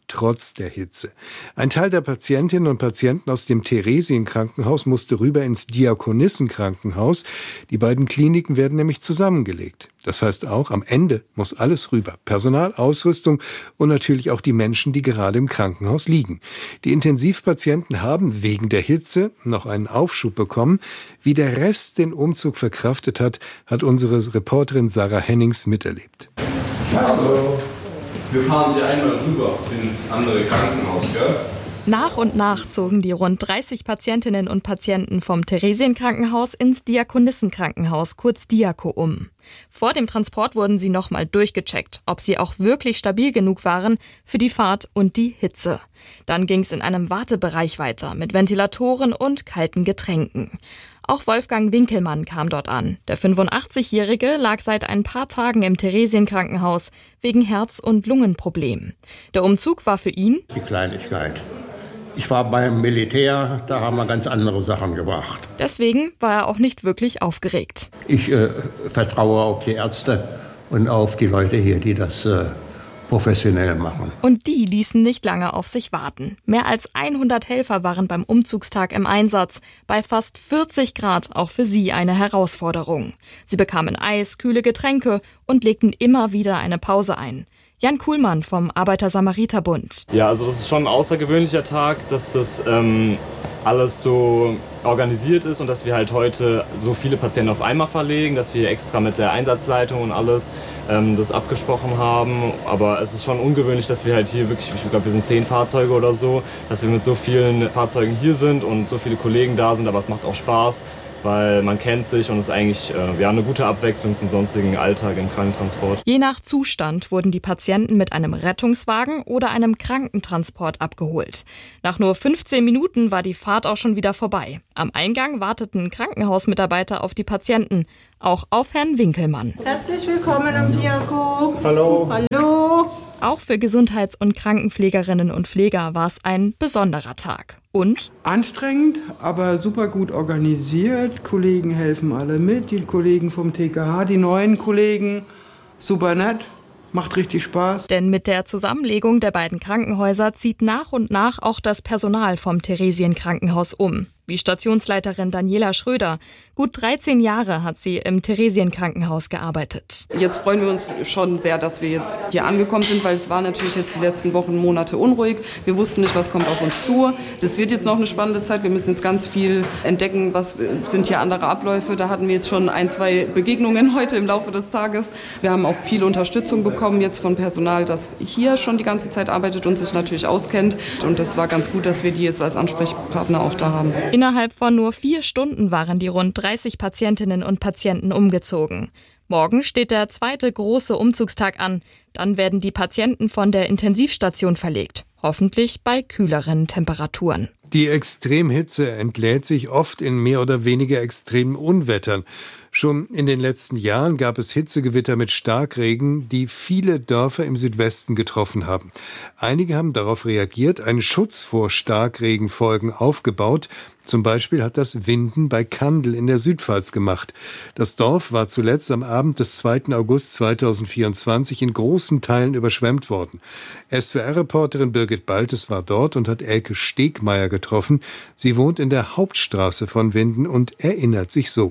trotz der Hitze. Ein Teil der Patientinnen und Patienten aus dem Theresienkrankenhaus musste rüber ins Diakonissenkrankenhaus. Die beiden Kliniken werden nämlich zusammengelegt. Das heißt auch, am Ende muss alles rüber. Personal, Ausrüstung und natürlich auch die Menschen, die gerade im Krankenhaus liegen. Die Intensivpatienten haben wegen der Hitze noch einen Aufschub bekommen. Wie der Rest den Umzug verkraftet hat, hat unsere Reporterin Sarah Hennings miterlebt. Hallo. Wir fahren Sie einmal rüber ins andere Krankenhaus, gell? Nach und nach zogen die rund 30 Patientinnen und Patienten vom Theresienkrankenhaus ins Diakonissenkrankenhaus, kurz Diako, um. Vor dem Transport wurden sie nochmal durchgecheckt, ob sie auch wirklich stabil genug waren für die Fahrt und die Hitze. Dann ging es in einem Wartebereich weiter mit Ventilatoren und kalten Getränken. Auch Wolfgang Winkelmann kam dort an. Der 85-Jährige lag seit ein paar Tagen im Theresienkrankenhaus wegen Herz- und Lungenproblemen. Der Umzug war für ihn die Kleinigkeit. Ich war beim Militär, da haben wir ganz andere Sachen gebracht. Deswegen war er auch nicht wirklich aufgeregt. Ich vertraue auf die Ärzte und auf die Leute hier, die das professionell machen. Und die ließen nicht lange auf sich warten. Mehr als 100 Helfer waren beim Umzugstag im Einsatz. Bei fast 40 Grad auch für sie eine Herausforderung. Sie bekamen Eis, kühle Getränke und legten immer wieder eine Pause ein. Jan Kuhlmann vom Arbeiter-Samariter-Bund. Ja, also das ist schon ein außergewöhnlicher Tag, dass das alles so organisiert ist und dass wir halt heute so viele Patienten auf einmal verlegen, dass wir extra mit der Einsatzleitung und alles das abgesprochen haben. Aber es ist schon ungewöhnlich, dass wir halt hier wirklich, ich glaube, wir sind 10 Fahrzeuge oder so, dass wir mit so vielen Fahrzeugen hier sind und so viele Kollegen da sind, aber es macht auch Spaß, weil man kennt sich und es ist eigentlich eine gute Abwechslung zum sonstigen Alltag im Krankentransport. Je nach Zustand wurden die Patienten mit einem Rettungswagen oder einem Krankentransport abgeholt. Nach nur 15 Minuten war die Fahrt auch schon wieder vorbei. Am Eingang warteten Krankenhausmitarbeiter auf die Patienten, auch auf Herrn Winkelmann. Herzlich willkommen im Diako. Hallo. Hallo. Auch für Gesundheits- und Krankenpflegerinnen und Pfleger war es ein besonderer Tag. Und? Anstrengend, aber super gut organisiert. Kollegen helfen alle mit, die Kollegen vom TKH, die neuen Kollegen, super nett. Macht richtig Spaß. Denn mit der Zusammenlegung der beiden Krankenhäuser zieht nach und nach auch das Personal vom Theresienkrankenhaus um. Wie Stationsleiterin Daniela Schröder. Gut 13 Jahre hat sie im Theresienkrankenhaus gearbeitet. Jetzt freuen wir uns schon sehr, dass wir jetzt hier angekommen sind, weil es war natürlich jetzt die letzten Wochen, Monate unruhig. Wir wussten nicht, was kommt auf uns zu. Das wird jetzt noch eine spannende Zeit. Wir müssen jetzt ganz viel entdecken, was sind hier andere Abläufe. Da hatten wir jetzt schon 1, 2 Begegnungen heute im Laufe des Tages. Wir haben auch viel Unterstützung bekommen jetzt von Personal, das hier schon die ganze Zeit arbeitet und sich natürlich auskennt. Und das war ganz gut, dass wir die jetzt als Ansprechpartner auch da haben. Innerhalb von nur 4 Stunden waren die rund 30 Patientinnen und Patienten umgezogen. Morgen steht der zweite große Umzugstag an. Dann werden die Patienten von der Intensivstation verlegt. Hoffentlich bei kühleren Temperaturen. Die Extremhitze entlädt sich oft in mehr oder weniger extremen Unwettern. Schon in den letzten Jahren gab es Hitzegewitter mit Starkregen, die viele Dörfer im Südwesten getroffen haben. Einige haben darauf reagiert, einen Schutz vor Starkregenfolgen aufgebaut. Zum Beispiel hat das Winden bei Kandel in der Südpfalz gemacht. Das Dorf war zuletzt am Abend des 2. August 2024 in großen Teilen überschwemmt worden. SWR-Reporterin Birgit Baltes war dort und hat Elke Stegmeier getroffen. Sie wohnt in der Hauptstraße von Winden und erinnert sich so.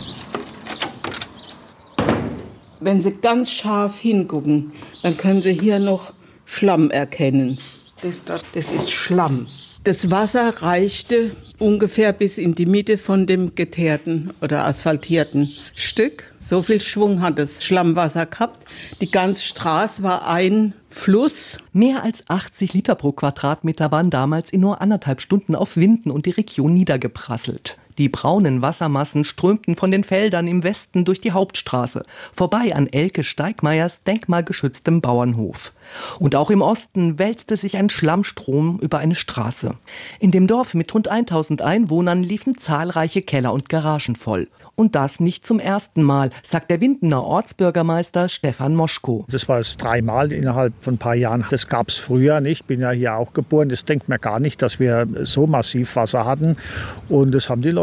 Wenn Sie ganz scharf hingucken, dann können Sie hier noch Schlamm erkennen. Das ist Schlamm. Das Wasser reichte ungefähr bis in die Mitte von dem geteerten oder asphaltierten Stück. So viel Schwung hat das Schlammwasser gehabt. Die ganze Straße war ein Fluss. Mehr als 80 Liter pro Quadratmeter waren damals in nur 1,5 Stunden auf Winden und die Region niedergeprasselt. Die braunen Wassermassen strömten von den Feldern im Westen durch die Hauptstraße, vorbei an Elke Steigmeiers denkmalgeschütztem Bauernhof. Und auch im Osten wälzte sich ein Schlammstrom über eine Straße. In dem Dorf mit rund 1000 Einwohnern liefen zahlreiche Keller und Garagen voll. Und das nicht zum ersten Mal, sagt der Windener Ortsbürgermeister Stefan Moschko. Das war es 3-mal innerhalb von ein paar Jahren. Das gab es früher nicht. Ich bin ja hier auch geboren. Das denkt man gar nicht, dass wir so massiv Wasser hatten. Und das haben die Leute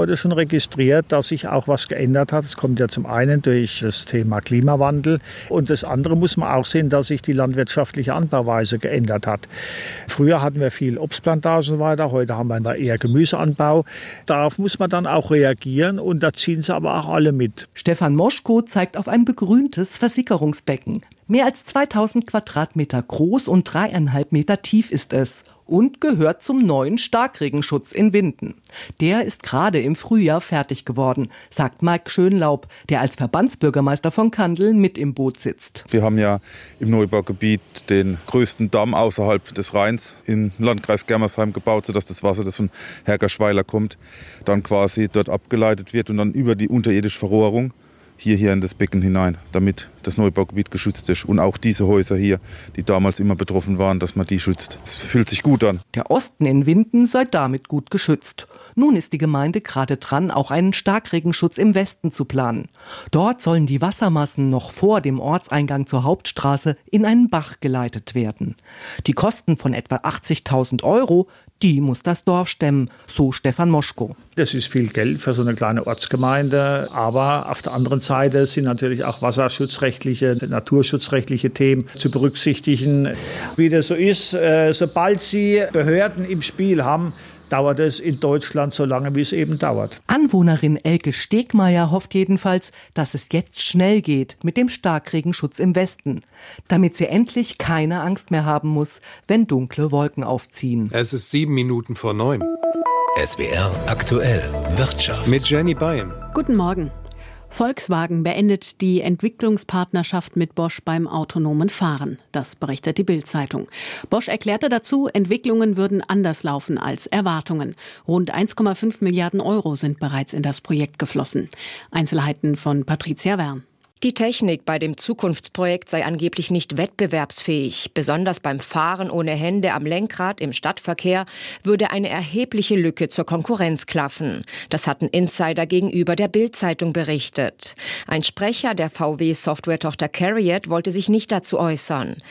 Leute schon registriert, dass sich auch was geändert hat. Es kommt ja zum einen durch das Thema Klimawandel und das andere muss man auch sehen, dass sich die landwirtschaftliche Anbauweise geändert hat. Früher hatten wir viel Obstplantagen und so weiter, heute haben wir eher Gemüseanbau. Darauf muss man dann auch reagieren und da ziehen sie aber auch alle mit. Stefan Moschko zeigt auf ein begrüntes Versickerungsbecken. Mehr als 2000 Quadratmeter groß und 3,5 Meter tief ist es und gehört zum neuen Starkregenschutz in Winden. Der ist gerade im Frühjahr fertig geworden, sagt Mike Schönlaub, der als Verbandsbürgermeister von Kandel mit im Boot sitzt. Wir haben ja im Neubaugebiet den größten Damm außerhalb des Rheins im Landkreis Germersheim gebaut, sodass das Wasser, das von Hergerschweiler kommt, dann quasi dort abgeleitet wird und dann über die unterirdische Verrohrung hier in das Becken hinein, damit das Neubaugebiet geschützt ist. Und auch diese Häuser hier, die damals immer betroffen waren, dass man die schützt. Es fühlt sich gut an. Der Osten in Winden sei damit gut geschützt. Nun ist die Gemeinde gerade dran, auch einen Starkregenschutz im Westen zu planen. Dort sollen die Wassermassen noch vor dem Ortseingang zur Hauptstraße in einen Bach geleitet werden. Die Kosten von etwa 80.000 €, die muss das Dorf stemmen, so Stefan Moschko. Das ist viel Geld für so eine kleine Ortsgemeinde, aber auf der anderen Seite sind natürlich auch wasserschutzrechtliche, naturschutzrechtliche Themen zu berücksichtigen. Wie das so ist, sobald Sie Behörden im Spiel haben, dauert es in Deutschland so lange, wie es eben dauert. Anwohnerin Elke Stegmeier hofft jedenfalls, dass es jetzt schnell geht mit dem Starkregenschutz im Westen, damit sie endlich keine Angst mehr haben muss, wenn dunkle Wolken aufziehen. Es ist 7 Minuten vor 9. SWR aktuell Wirtschaft. Mit Jenny Bayen. Guten Morgen. Volkswagen beendet die Entwicklungspartnerschaft mit Bosch beim autonomen Fahren. Das berichtet die Bild-Zeitung. Bosch erklärte dazu, Entwicklungen würden anders laufen als Erwartungen. Rund 1,5 Milliarden € sind bereits in das Projekt geflossen. Einzelheiten von Patricia Wern. Die Technik bei dem Zukunftsprojekt sei angeblich nicht wettbewerbsfähig. Besonders beim Fahren ohne Hände am Lenkrad im Stadtverkehr würde eine erhebliche Lücke zur Konkurrenz klaffen. Das hatten Insider gegenüber der Bild-Zeitung berichtet. Ein Sprecher der VW-Software-Tochter CARIAD wollte sich nicht dazu äußern.